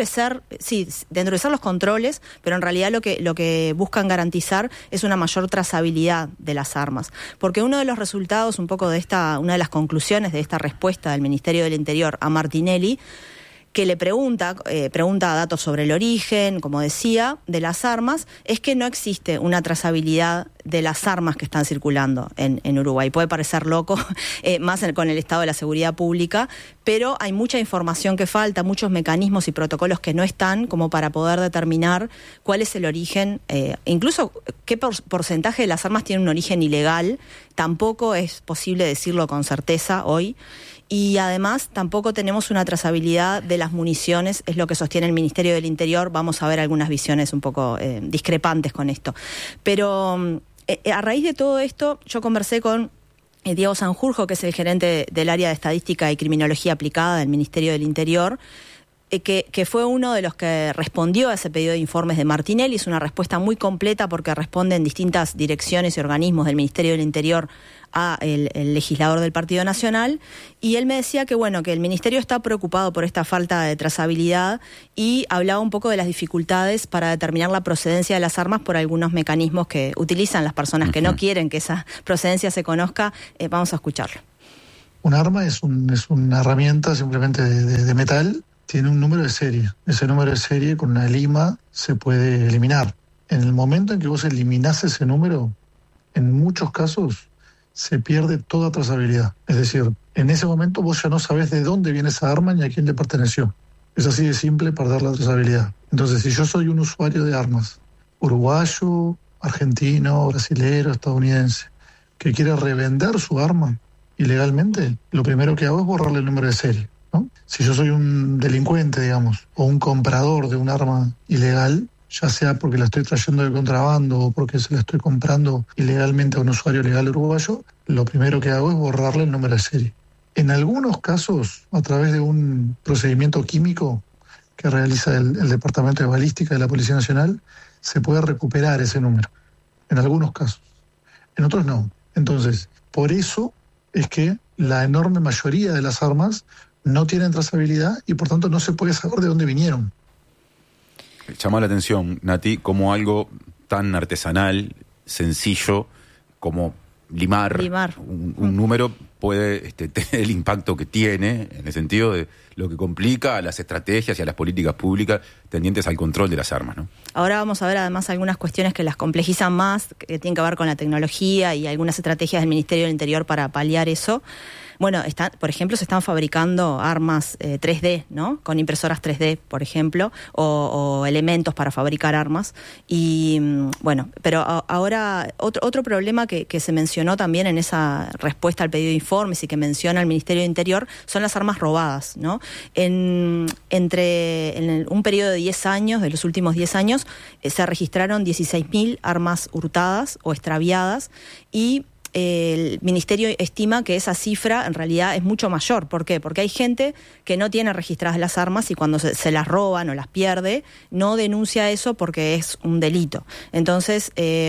endurecer los controles, pero en realidad lo que buscan garantizar es una mayor trazabilidad de las armas. Porque uno de los resultados, una de las conclusiones de esta respuesta del Ministerio del Interior a Martinelli, que le pregunta datos sobre el origen, como decía, de las armas, es que no existe una trazabilidad de las armas que están circulando en Uruguay. Puede parecer loco, más con el estado de la seguridad pública, pero hay mucha información que falta, muchos mecanismos y protocolos que no están como para poder determinar cuál es el origen, incluso qué porcentaje de las armas tiene un origen ilegal. Tampoco es posible decirlo con certeza hoy. Y además tampoco tenemos una trazabilidad de las municiones, es lo que sostiene el Ministerio del Interior. Vamos a ver algunas visiones un poco discrepantes con esto. Pero a raíz de todo esto, yo conversé con Diego Sanjurjo, que es el gerente del área de Estadística y Criminología Aplicada del Ministerio del Interior, que fue uno de los que respondió a ese pedido de informes de Martinelli. Es una respuesta muy completa porque responde en distintas direcciones y organismos del Ministerio del Interior a el legislador del Partido Nacional, y él me decía que el Ministerio está preocupado por esta falta de trazabilidad y hablaba un poco de las dificultades para determinar la procedencia de las armas por algunos mecanismos que utilizan las personas que no quieren que esa procedencia se conozca. Vamos a escucharlo. Un arma es una herramienta simplemente de metal, tiene un número de serie. Ese número de serie con una lima se puede eliminar. En el momento en que vos eliminás ese número, en muchos casos se pierde toda trazabilidad. Es decir, en ese momento vos ya no sabés de dónde viene esa arma ni a quién le perteneció. Es así de simple perder la trazabilidad. Entonces, si yo soy un usuario de armas, uruguayo, argentino, brasilero, estadounidense, que quiere revender su arma ilegalmente, lo primero que hago es borrarle el número de serie, ¿no? Si yo soy un delincuente, digamos, o un comprador de un arma ilegal, ya sea porque la estoy trayendo de contrabando o porque se la estoy comprando ilegalmente a un usuario legal uruguayo, lo primero que hago es borrarle el número de serie. En algunos casos, a través de un procedimiento químico que realiza el Departamento de Balística de la Policía Nacional, se puede recuperar ese número. En algunos casos. En otros no. Entonces, por eso es que la enorme mayoría de las armas no tienen trazabilidad y por tanto no se puede saber de dónde vinieron. Llama la atención, Nati, como algo tan artesanal, sencillo, como limar. Un número puede tener el impacto que tiene, en el sentido de lo que complica a las estrategias y a las políticas públicas tendientes al control de las armas, ¿no? Ahora vamos a ver además algunas cuestiones que las complejizan más, que tienen que ver con la tecnología y algunas estrategias del Ministerio del Interior para paliar eso. Por ejemplo, se están fabricando armas 3D, ¿no? Con impresoras 3D, por ejemplo, o elementos para fabricar armas. Y pero ahora otro problema que se mencionó también en esa respuesta al pedido de informes y que menciona el Ministerio del Interior son las armas robadas, ¿no? En un periodo de 10 años, de los últimos 10 años, se registraron 16.000 armas hurtadas o extraviadas y el Ministerio estima que esa cifra en realidad es mucho mayor. ¿Por qué? Porque hay gente que no tiene registradas las armas y cuando se las roban o las pierde, no denuncia eso porque es un delito. Entonces,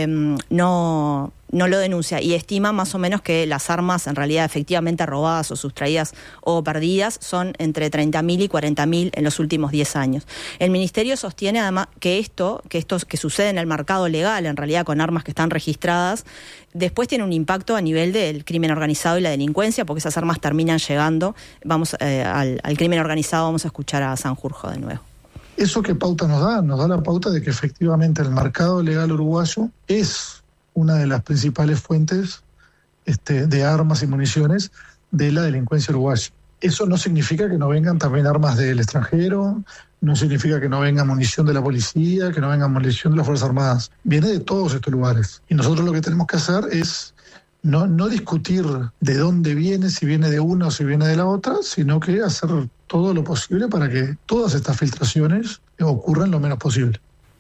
no lo denuncia y estima más o menos que las armas en realidad efectivamente robadas o sustraídas o perdidas son entre 30.000 y 40.000 en los últimos 10 años. El Ministerio sostiene además que esto que sucede en el mercado legal, en realidad con armas que están registradas, después tiene un impacto a nivel del crimen organizado y la delincuencia, porque esas armas terminan llegando. Vamos al crimen organizado, vamos a escuchar a Sanjurjo de nuevo. ¿Eso qué pauta nos da? Nos da la pauta de que efectivamente el mercado legal uruguayo es una de las principales fuentes de armas y municiones de la delincuencia uruguaya. Eso no significa que no vengan también armas del extranjero, no significa que no venga munición de la policía, que no venga munición de las Fuerzas Armadas. Viene de todos estos lugares. Y nosotros lo que tenemos que hacer es no discutir de dónde viene, si viene de una o si viene de la otra, sino que hacer todo lo posible para que todas estas filtraciones ocurran lo menos posible.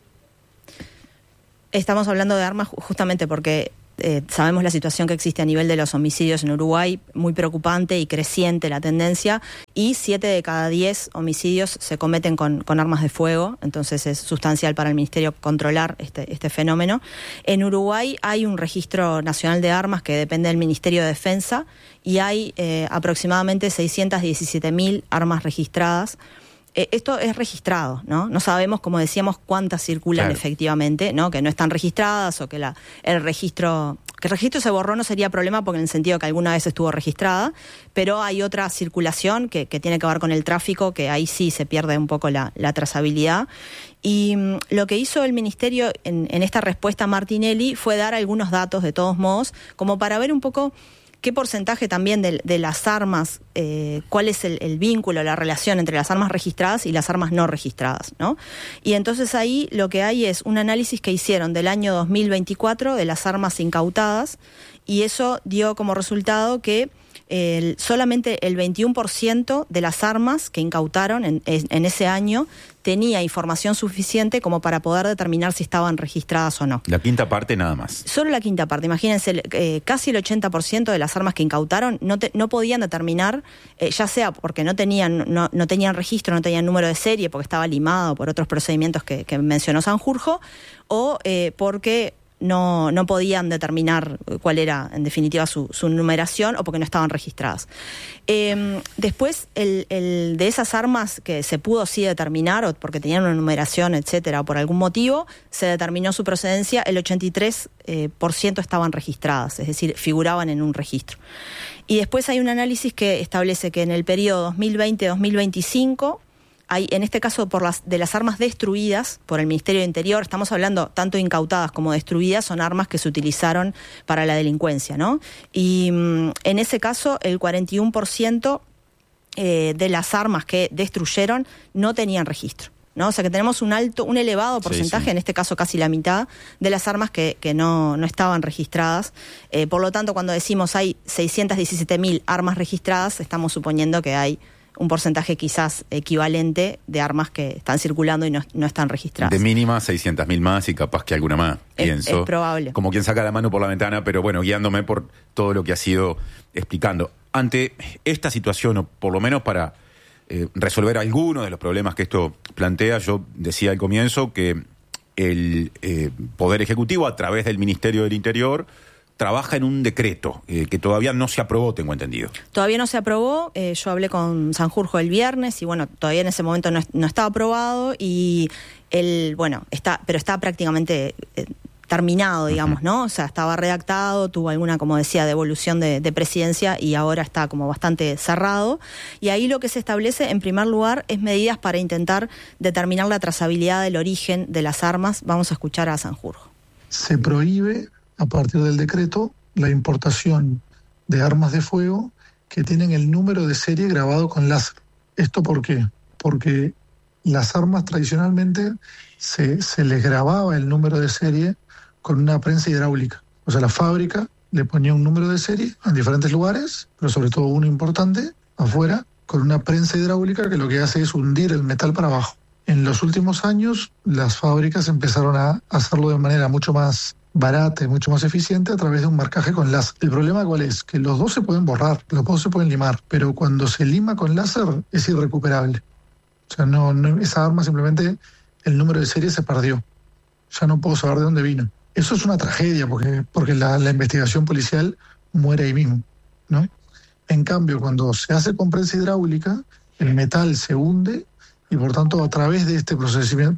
Estamos hablando de armas justamente porque sabemos la situación que existe a nivel de los homicidios en Uruguay, muy preocupante y creciente la tendencia, y 7 de cada 10 homicidios se cometen con armas de fuego, entonces es sustancial para el Ministerio controlar este fenómeno. En Uruguay hay un registro nacional de armas que depende del Ministerio de Defensa y hay aproximadamente 617.000 armas registradas. Esto es registrado, ¿no? No sabemos, como decíamos, cuántas circulan efectivamente, ¿no? Que no están registradas o que el registro se borró no sería problema porque en el sentido que alguna vez estuvo registrada, pero hay otra circulación que tiene que ver con el tráfico, que ahí sí se pierde un poco la trazabilidad. Y lo que hizo el Ministerio en esta respuesta a Martinelli fue dar algunos datos, de todos modos, como para ver un poco qué porcentaje también de las armas, cuál es el vínculo, la relación entre las armas registradas y las armas no registradas, ¿no? Y entonces ahí lo que hay es un análisis que hicieron del año 2024 de las armas incautadas, y eso dio como resultado que solamente el 21% de las armas que incautaron en ese año tenía información suficiente como para poder determinar si estaban registradas o no. La quinta parte nada más. Solo la quinta parte. Imagínense, casi el 80% de las armas que incautaron no podían determinar, ya sea porque no tenían registro, no tenían número de serie, porque estaba limado por otros procedimientos que mencionó Sanjurjo, o porque no podían determinar cuál era, en definitiva, su numeración, o porque no estaban registradas. Después, de esas armas que se pudo sí determinar, o porque tenían una numeración, etcétera, o por algún motivo, se determinó su procedencia, el 83% estaban registradas, es decir, figuraban en un registro. Y después hay un análisis que establece que en el periodo 2020-2025, hay, en este caso, de las armas destruidas por el Ministerio de Interior, estamos hablando tanto incautadas como destruidas, son armas que se utilizaron para la delincuencia, ¿no? Y en ese caso, el 41% de las armas que destruyeron no tenían registro, ¿no? O sea que tenemos un elevado porcentaje, en este caso casi la mitad, de las armas que no estaban registradas. Por lo tanto, cuando decimos hay 617.000 armas registradas, estamos suponiendo que hay un porcentaje quizás equivalente de armas que están circulando y no están registradas. De mínima 600.000 más y capaz que alguna más, pienso. Es probable. Como quien saca la mano por la ventana, pero bueno, guiándome por todo lo que ha sido explicando. Ante esta situación, o por lo menos para resolver algunos de los problemas que esto plantea, yo decía al comienzo que el Poder Ejecutivo, a través del Ministerio del Interior, trabaja en un decreto que todavía no se aprobó, tengo entendido. Todavía no se aprobó, yo hablé con Sanjurjo el viernes y bueno, todavía en ese momento no estaba aprobado y pero está prácticamente terminado, digamos, ¿no? O sea, estaba redactado, tuvo alguna, como decía, devolución de presidencia y ahora está como bastante cerrado. Y ahí lo que se establece, en primer lugar, es medidas para intentar determinar la trazabilidad del origen de las armas. Vamos a escuchar a Sanjurjo. Se prohíbe, a partir del decreto, la importación de armas de fuego que tienen el número de serie grabado con láser. ¿Esto por qué? Porque las armas tradicionalmente se les grababa el número de serie con una prensa hidráulica. O sea, la fábrica le ponía un número de serie en diferentes lugares, pero sobre todo uno importante, afuera, con una prensa hidráulica que lo que hace es hundir el metal para abajo. En los últimos años, las fábricas empezaron a hacerlo de manera mucho más barata y mucho más eficiente a través de un marcaje con láser. El problema ¿cuál es? Que los dos se pueden borrar, los dos se pueden limar, pero cuando se lima con láser es irrecuperable. O sea, esa arma simplemente, el número de serie se perdió. Ya no puedo saber de dónde vino. Eso es una tragedia porque la investigación policial muere ahí mismo, ¿no? En cambio, cuando se hace con prensa hidráulica, el metal se hunde y por tanto a través de este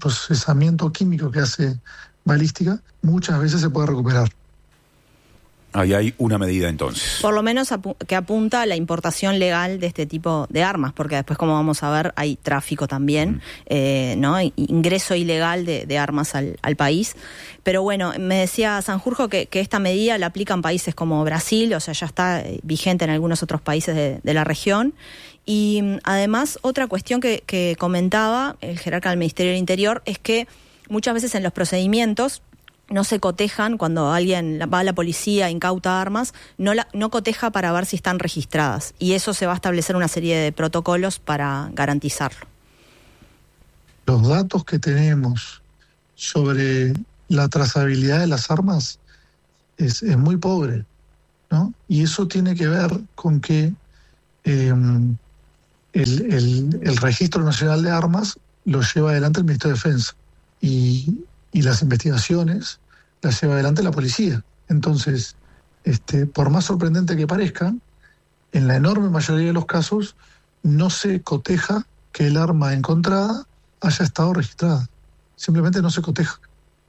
procesamiento químico que hace balística, muchas veces se puede recuperar. Ahí hay una medida entonces. Por lo menos que apunta a la importación legal de este tipo de armas, porque después, como vamos a ver, hay tráfico también, ¿no? Ingreso ilegal de armas al país. Pero bueno, me decía Sanjurjo que esta medida la aplican países como Brasil, o sea, ya está vigente en algunos otros países de la región. Y además, otra cuestión que comentaba el jerarca del Ministerio del Interior es que muchas veces en los procedimientos no se cotejan, cuando alguien va a la policía, incauta armas, no coteja para ver si están registradas. Y eso se va a establecer una serie de protocolos para garantizarlo. Los datos que tenemos sobre la trazabilidad de las armas es muy pobre, ¿no? Y eso tiene que ver con que el Registro Nacional de Armas lo lleva adelante el Ministerio de Defensa. Y las investigaciones las lleva adelante la policía. Entonces, por más sorprendente que parezca, en la enorme mayoría de los casos no se coteja que el arma encontrada haya estado registrada. Simplemente no se coteja.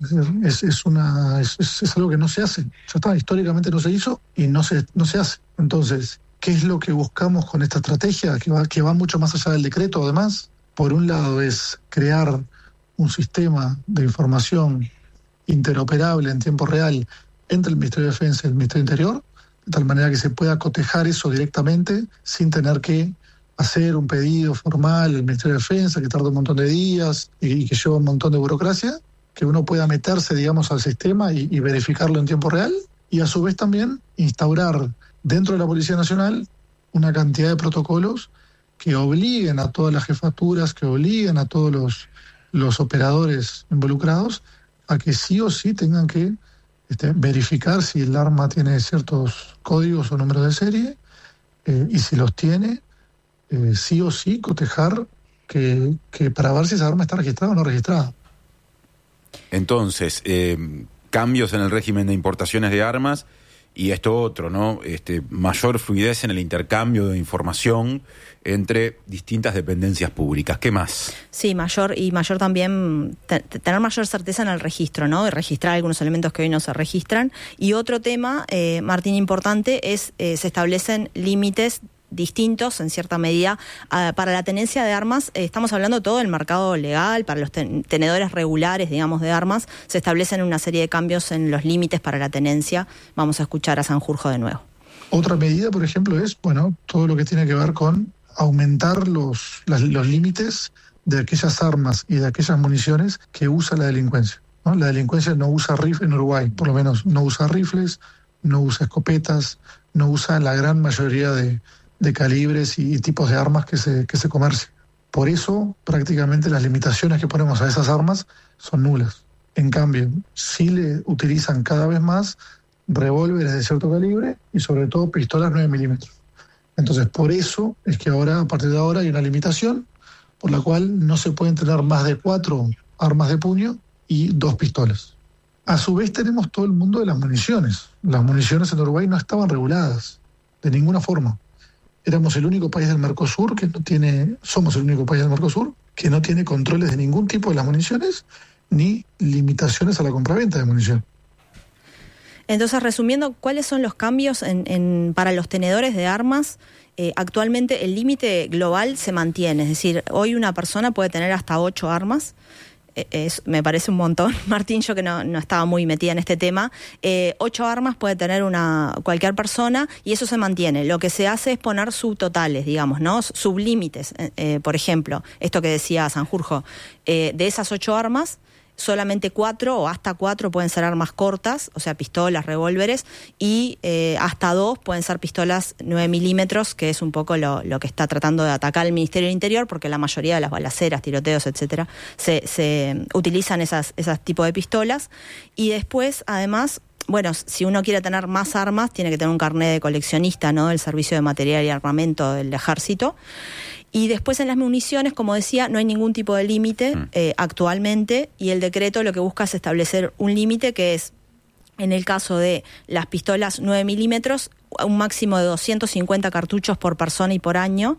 Es algo que no se hace. Ya está, históricamente no se hizo y no se hace. Entonces, ¿qué es lo que buscamos con esta estrategia? Que va mucho más allá del decreto, además. Por un lado es crear un sistema de información interoperable en tiempo real entre el Ministerio de Defensa y el Ministerio del Interior, de tal manera que se pueda cotejar eso directamente sin tener que hacer un pedido formal al Ministerio de Defensa que tarda un montón de días y que lleva un montón de burocracia, que uno pueda meterse, digamos, al sistema y verificarlo en tiempo real, y a su vez también instaurar dentro de la Policía Nacional una cantidad de protocolos que obliguen a todas las jefaturas, que obliguen a todos los operadores involucrados a que sí o sí tengan que verificar si el arma tiene ciertos códigos o números de serie, y si los tiene, sí o sí cotejar que para ver si esa arma está registrada o no registrada. Entonces, cambios en el régimen de importaciones de armas y esto otro, ¿no? Mayor fluidez en el intercambio de información entre distintas dependencias públicas. ¿Qué más? Sí, mayor también, tener mayor certeza en el registro, ¿no? Y registrar algunos elementos que hoy no se registran. Y otro tema, Martín, importante, es se establecen límites distintos, en cierta medida, para la tenencia de armas. Estamos hablando todo del mercado legal, para los tenedores regulares, digamos, de armas, se establecen una serie de cambios en los límites para la tenencia. Vamos a escuchar a Sanjurjo de nuevo. Otra medida, por ejemplo, es, todo lo que tiene que ver con aumentar los límites de aquellas armas y de aquellas municiones que usa la delincuencia, ¿no? La delincuencia no usa rifles en Uruguay, por lo menos no usa rifles, no usa escopetas, no usa la gran mayoría de calibres y tipos de armas que se comercian. Por eso, prácticamente las limitaciones que ponemos a esas armas son nulas. En cambio, sí le utilizan cada vez más revólveres de cierto calibre y sobre todo pistolas 9 milímetros. Entonces, por eso es que ahora, a partir de ahora, hay una limitación por la cual no se pueden tener más de 4 armas de puño y 2 pistolas. A su vez tenemos todo el mundo de las municiones. Las municiones en Uruguay no estaban reguladas de ninguna forma. Éramos el único país del Mercosur somos el único país del Mercosur que no tiene controles de ningún tipo de las municiones ni limitaciones a la compraventa de munición. Entonces, resumiendo, ¿cuáles son los cambios para los tenedores de armas? Actualmente el límite global se mantiene, es decir, hoy una persona puede tener hasta 8 armas. Me parece un montón, Martín, yo que no estaba muy metida en este tema. 8 armas puede tener cualquier persona y eso se mantiene. Lo que se hace es poner subtotales, digamos, ¿no? Sublímites. Por ejemplo, esto que decía Sanjurjo, de esas 8 armas, solamente 4 o hasta 4 pueden ser armas cortas, o sea, pistolas, revólveres, y hasta 2 pueden ser pistolas 9 milímetros, que es un poco lo que está tratando de atacar el Ministerio del Interior, porque la mayoría de las balaceras, tiroteos, etcétera, se utilizan esas tipos de pistolas. Y después, además, si uno quiere tener más armas, tiene que tener un carnet de coleccionista, ¿no?, del Servicio de Material y Armamento del Ejército. Y después en las municiones, como decía, no hay ningún tipo de límite actualmente, y el decreto lo que busca es establecer un límite que es, en el caso de las pistolas 9 milímetros, un máximo de 250 cartuchos por persona y por año,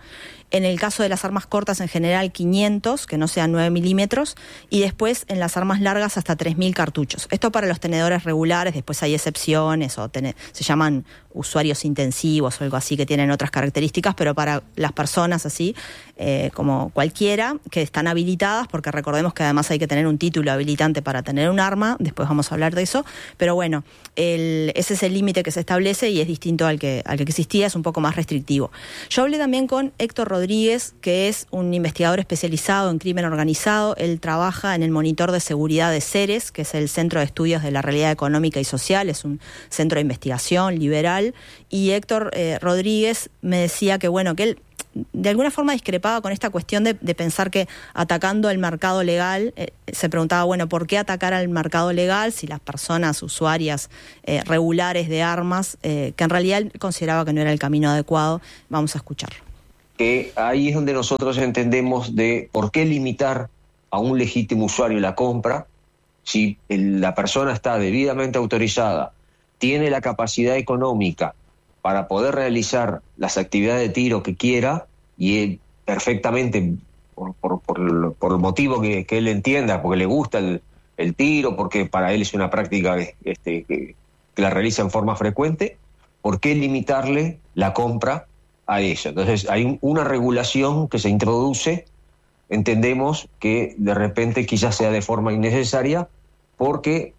En el caso de las armas cortas, en general 500, que no sean 9 milímetros, y después en las armas largas hasta 3.000 cartuchos. Esto para los tenedores regulares, después hay excepciones, o se llaman usuarios intensivos o algo así, que tienen otras características, pero para las personas así, como cualquiera, que están habilitadas, porque recordemos que además hay que tener un título habilitante para tener un arma, después vamos a hablar de eso, pero bueno, ese es el límite que se establece y es distinto al que existía, es un poco más restrictivo. Yo hablé también con Héctor Rodríguez, que es un investigador especializado en crimen organizado. Él trabaja en el Monitor de Seguridad de CERES, que es el Centro de Estudios de la Realidad Económica y Social, es un centro de investigación liberal, y Héctor Rodríguez me decía que bueno, que él de alguna forma discrepaba con esta cuestión de pensar que atacando el mercado legal, se preguntaba, bueno, ¿por qué atacar al mercado legal si las personas usuarias regulares de armas, que en realidad él consideraba que no era el camino adecuado? Vamos a escucharlo. Que ahí es donde nosotros entendemos de por qué limitar a un legítimo usuario la compra si la persona está debidamente autorizada, tiene la capacidad económica para poder realizar las actividades de tiro que quiera y perfectamente por el motivo que él entienda, porque le gusta el tiro, porque para él es una práctica que la realiza en forma frecuente, ¿por qué limitarle la compra a eso? Entonces hay una regulación que se introduce, entendemos que de repente quizás sea de forma innecesaria, porque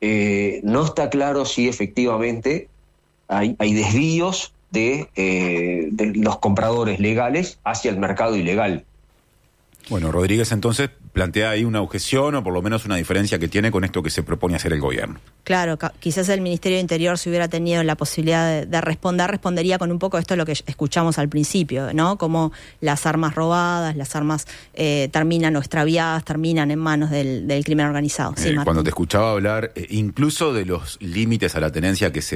no está claro si efectivamente hay desvíos de los compradores legales hacia el mercado ilegal. Bueno, Rodríguez entonces plantea ahí una objeción o por lo menos una diferencia que tiene con esto que se propone hacer el gobierno. Claro, quizás el Ministerio de Interior, si hubiera tenido la posibilidad de respondería con un poco esto lo que escuchamos al principio, ¿no? Como las armas robadas, las armas terminan o extraviadas, terminan en manos del crimen organizado. Sí, cuando te escuchaba hablar incluso de los límites a la tenencia que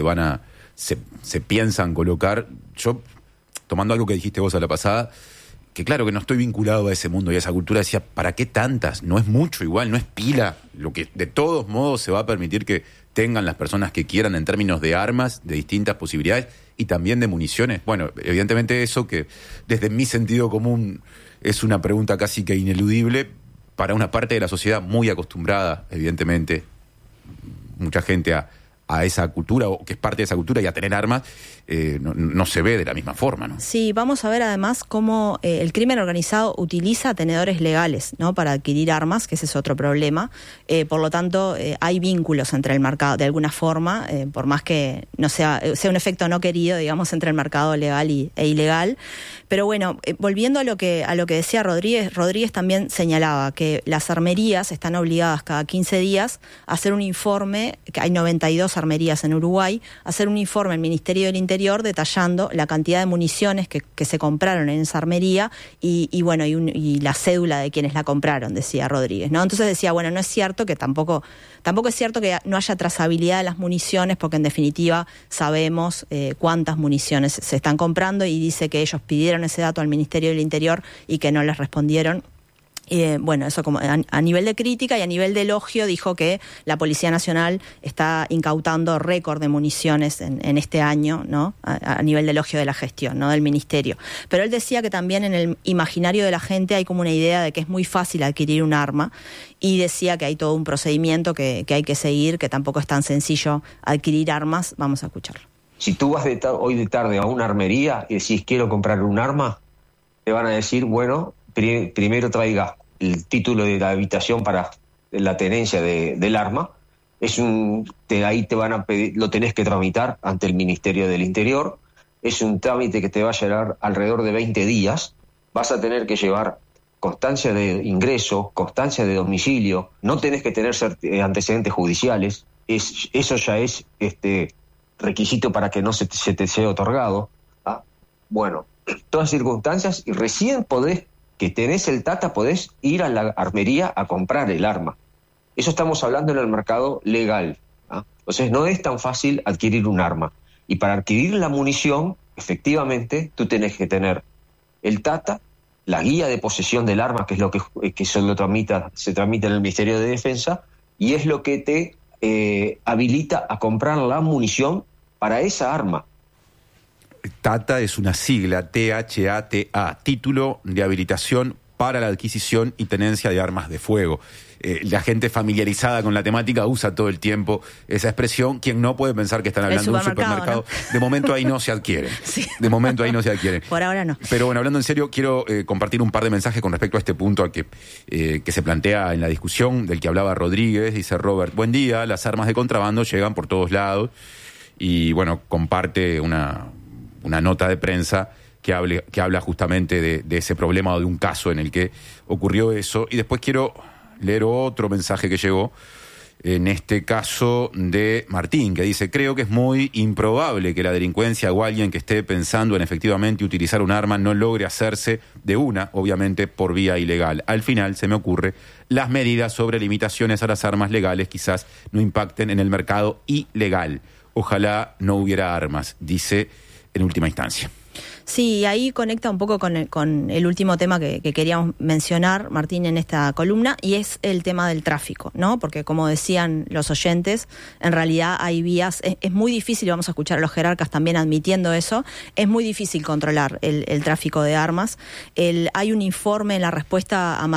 se piensan colocar, yo, tomando algo que dijiste vos a la pasada, que claro que no estoy vinculado a ese mundo y a esa cultura, decía, ¿para qué tantas? No es mucho igual, no es pila, lo que de todos modos se va a permitir que tengan las personas que quieran en términos de armas, de distintas posibilidades y también de municiones. Bueno, evidentemente eso que desde mi sentido común es una pregunta casi que ineludible para una parte de la sociedad muy acostumbrada, evidentemente, mucha gente a esa cultura, o que es parte de esa cultura, y a tener armas, no se ve de la misma forma, ¿no? Sí, vamos a ver además cómo el crimen organizado utiliza tenedores legales, ¿no?, para adquirir armas, que ese es otro problema. Por lo tanto, hay vínculos entre el mercado, de alguna forma, por más que no sea un efecto no querido, digamos, entre el mercado legal e ilegal. Pero bueno, volviendo a lo que decía Rodríguez también señalaba que las armerías están obligadas cada 15 días a hacer un informe, que hay 92 armerías en Uruguay, a hacer un informe al Ministerio del Interior detallando la cantidad de municiones que se compraron en esa armería y la cédula de quienes la compraron, decía Rodríguez, ¿no? Entonces decía, bueno, no es cierto que tampoco es cierto que no haya trazabilidad de las municiones, porque en definitiva sabemos cuántas municiones se están comprando, y dice que ellos pidieron ese dato al Ministerio del Interior y que no les respondieron. Bueno, eso como a nivel de crítica, y a nivel de elogio dijo que la Policía Nacional está incautando récord de municiones en este año, ¿no? A nivel de elogio de la gestión, ¿no?, del Ministerio. Pero él decía que también en el imaginario de la gente hay como una idea de que es muy fácil adquirir un arma, y decía que hay todo un procedimiento que hay que seguir, que tampoco es tan sencillo adquirir armas. Vamos a escucharlo. Si tú vas hoy de tarde a una armería y decís quiero comprar un arma, te van a decir, bueno, primero traiga el título de la habitación para la tenencia del arma. Ahí te van a pedir, lo tenés que tramitar ante el Ministerio del Interior. Es un trámite que te va a llevar alrededor de 20 días. Vas a tener que llevar constancia de ingreso, constancia de domicilio. No tenés que tener antecedentes judiciales. Eso ya es requisito para que no se te sea otorgado. Bueno, todas circunstancias, y recién que tenés el TATA, podés ir a la armería a comprar el arma. Eso estamos hablando en el mercado legal. Entonces no es tan fácil adquirir un arma. Y para adquirir la munición, efectivamente, tú tenés que tener el TATA, la guía de posesión del arma, que es lo que se tramita en el Ministerio de Defensa, y es lo que te habilita a comprar la munición para esa arma. TATA es una sigla, THATA, Título de Habilitación para la Adquisición y Tenencia de Armas de Fuego. La gente familiarizada con la temática usa todo el tiempo esa expresión. Quien no puede pensar que están hablando de un supermercado. ¿No? De momento ahí no se adquieren. Sí. De momento ahí no se adquieren. Por ahora no. Pero bueno, hablando en serio, quiero compartir un par de mensajes con respecto a este punto que se plantea en la discusión, del que hablaba Rodríguez. Dice Robert: buen día, las armas de contrabando llegan por todos lados. Y bueno, comparte una nota de prensa que habla justamente de ese problema o de un caso en el que ocurrió eso. Y después quiero leer otro mensaje que llegó, en este caso de Martín, que dice: creo que es muy improbable que la delincuencia o alguien que esté pensando en efectivamente utilizar un arma no logre hacerse de una, obviamente por vía ilegal. Al final se me ocurre, las medidas sobre limitaciones a las armas legales quizás no impacten en el mercado ilegal. Ojalá no hubiera armas, dice en última instancia. Sí, ahí conecta un poco con el último tema que queríamos mencionar, Martín, en esta columna, y es el tema del tráfico, ¿no? Porque como decían los oyentes, en realidad hay vías, es muy difícil, vamos a escuchar a los jerarcas también admitiendo eso, es muy difícil controlar el tráfico de armas. Hay un informe en la respuesta a